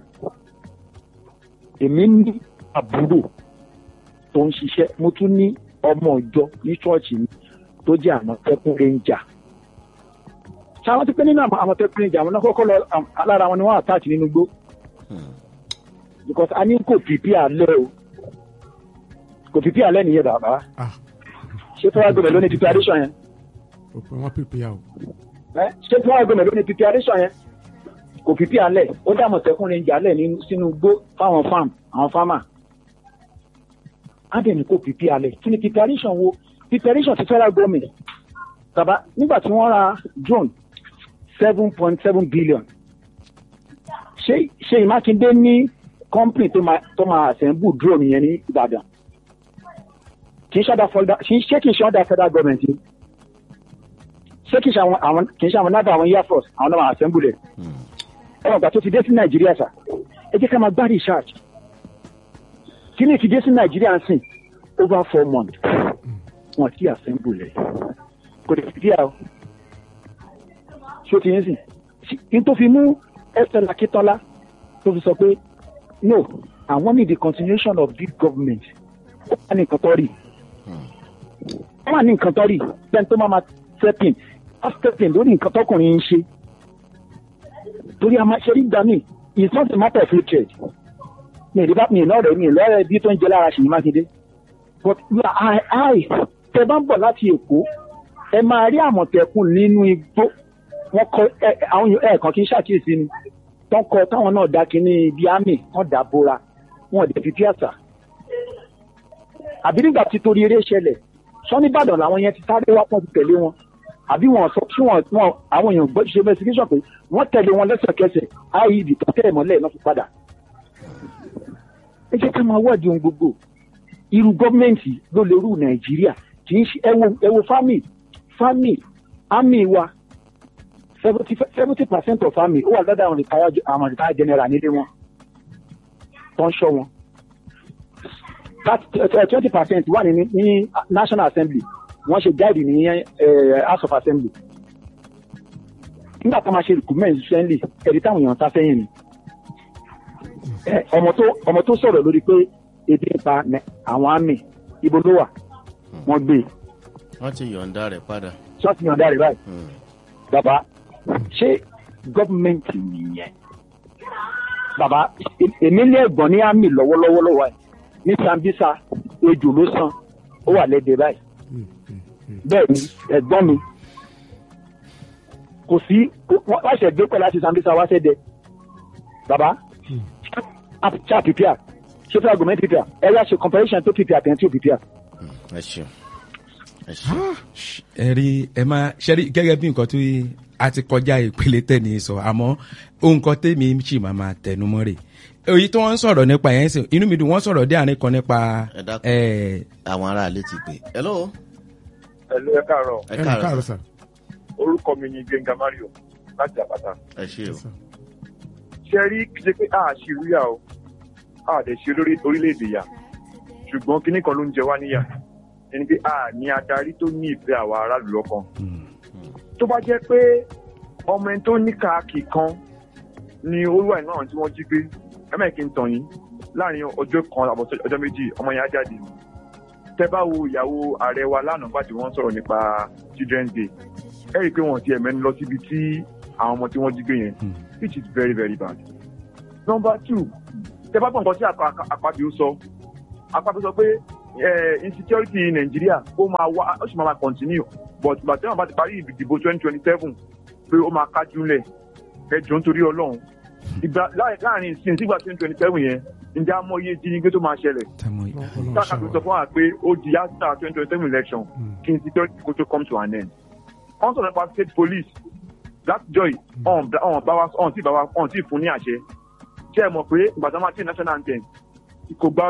èmi ní àbúrò tó ń ṣiṣẹ́ mo tún ní ọmọ ìjọ ní ṣọ́ọ̀ṣì mi tó jẹ́ Àmọ̀tẹ́kùn ranger. ṣáwọn ti pé nínú Àmọ̀tẹ́kùn ranger àwọn náà kọ́kọ́ lọ alára wọn ni wọ́n àtàkì nínú igbó because a ní kò pìpì àlẹ́ o kò pìpì àlẹ́ nìyẹn bàbá ṣé fẹ́rẹ́ gbọ́dọ̀ ló ní preparation yẹn. wọ́n pìpì à o. ṣé fẹ́rẹ́ gbọ́dọ̀ ló ní preparation yẹn kò pìpì àlẹ́ ó dá Àmọ̀tẹ́kùn ranger alẹ́ sínú igbó fáwọn farm àwọn farmer adẹ̀ni kò pìpì alẹ́ kí ni preparation wo preparation ti federal government bàbá nígbà tí wọ́n ra drone 7.7 billion ṣé Mákindé ní company tó máa assemble drone yẹn ní Ìbàdàn kì í ṣe ọ̀dà federal government ni ṣé kì í ṣe àwọn náà àwọn air force àwọn náà máa assemble ẹ̀ ẹ̀rọ ìgbà tó ti dé sí Nàìjíríà sà ẹ jẹ́ ká máa gbá research kí ni ti dé sí Nàìjíríà ń sìn over 4 months wọn ti assemble ẹ̀ kò dé sí díà o ṣé o ti yẹn sìn kí n tó fi mú Esther Akitola tó fi sọ pé no àwọn need the continuation of this government ó wà ní nǹkan tó rí ó wà ní nǹkan tó rí bẹ́ẹ̀ tó máa stepping lórí nǹkan tọkùnrin ń ṣe torí a máa ṣe rí gbà mí it's not a matter of hatred mi lọ́rẹ̀ bí tó ń jẹ lára Ṣèyí Mákindé but tẹ bá ń bọ̀ láti Èkó ẹ máa rí Àmọ̀tẹ́kùn nínú igbó wọ́n kọ àwọn ẹ̀ẹ̀kan kì í ṣàkíyèsí ni tán kọ táwọn náà dá kínní bíi àmì wọ́n dà bóra wọ́n dẹ̀ fi tíátà àbí nígbà tí torí eré ṣẹlẹ̀ sọ́ni Ìbàdàn làwọn yẹn ti sáré wá pọ́n ti tẹ̀lé wọn àbí wọn sọ tí wọn àwọn èèyàn gbọ́ ṣe investigation pé wọ́n tẹ̀lé wọn lẹ́sẹ̀kẹsẹ̀ ied tó tẹ̀ mọ́lẹ̀ náà fi padà. ẹ jẹ́ ká máa wádìí ohun gbogbo irú gọ́ọ̀mẹ̀ntì ló lè rú Nàìjíríà kì í ṣe ẹ wo fámì àmì wa 70% of fámì ó wà lọ́dọ̀ àwọn retired general nílé wọn tó ń ṣọ́ wọn 20% wà ní National Assembly wọ́n ṣe jáde ní House of Assembly nígbà tó máa ṣe recruitment friendly ẹ̀rí táwọn èèyàn ta sẹ́yìn ni ọmọ tó sọ̀rọ̀ lórí pé ebi ń pa àwọn àmì ibo ló wà wọ́n gbé wọ́n ti yọ̀ǹda rẹ̀ padà. wọ́n ti yọ̀ǹda rẹ̀ báyìí bàbá ṣé gọ́ọ̀mẹ̀ntì nìyẹn bàbá èmi ní ẹ̀gbọ́n ní àmì lọ́wọ́lọ́wọ́ ní Sambisa ejò ló san ó wà lẹ́dẹ̀ẹ́ báyìí bẹ́ẹ̀ ni ẹ̀gbọ́n mi kò sí wọ́n ṣe gbé pẹ̀lú láti Sambisa wá sẹ́dẹ̀ bàbá ṣá pípíà ṣé fẹ́ argument pípíà ẹ yá ṣe comparison tó pípíà tẹ̀ tí ò pípíà. ẹ ṣeun ẹ rí ẹ máa ṣe rí gẹ́gẹ́ bí nǹkan tó a ti kọjá ìpele tẹ̀lé sọ àmọ́ ohun kan tèmi sì máa tẹnu mọ́ rè èyí tí wọ́n ń sọ̀rọ̀ nípa yẹn sìn inú mi dùn wọ́n sọ̀rọ̀ dé àárín kan nípa. àwọn ará ilé ti pè. hello. hello ẹ káàárọ̀. ẹ káàárọ̀ sà. orúkọ mi ni Gbénga Mario láti Àpáta. ẹ ṣé o. ṣe rí ṣe pé ṣe ríyà o dẹ̀ ṣe lórí orílẹ̀-èdè yà ṣùgbọ́n kinní kan ló ń jẹ wá níyà ẹni pé a ní adarí tó ní ìfẹ́ àwa aráàlú lọ́kàn. tó bá jẹ́ pé ọmọ ẹni tó ní káàkì kan ni olúwa náà tí wọ́n jí gbé ẹ̀mẹ́kì ń tàn yín láàrin ọjọ́ kan àbọ̀ ọjọ́ méjì ọmọ yẹn á jáde. tẹ́ bá wo ìyàwó ààrẹ wa lánàá bá ti wọ́n sọ̀rọ̀ nípa children's day ẹ rí i pé wọ́n ti ẹ̀mẹ́ni lọ síbi tí àwọn ọmọ tí wọ́n jí gbé yẹn which is very very bad. number 2 tẹ́ bá gbọ́ nǹkan tí Akpabio sọ pé insecurity in Nigeria ó máa wá ó sì máa continue but ìgbà tí wọ́n bá ti parí ìdìbò 2027 pé ó máa kájú lẹ̀ ẹjọ́ nítorí Ọlọ́run ìgbà láàrin ìsìn sígbà 2027 yẹn ǹjẹ́ amóye jínigbé tó máa ṣẹlẹ̀ sáàkàtúntò sọ fún wa pé ó di after 2027 election kí insecurity kó tó come to an end. wọ́n sọ̀rọ̀ nípa state police láti joy ọ̀hún tí fún ní àṣẹ ṣé ẹ mọ̀ pé ìgbà tí wọ́n máa ṣe national anthem kò gba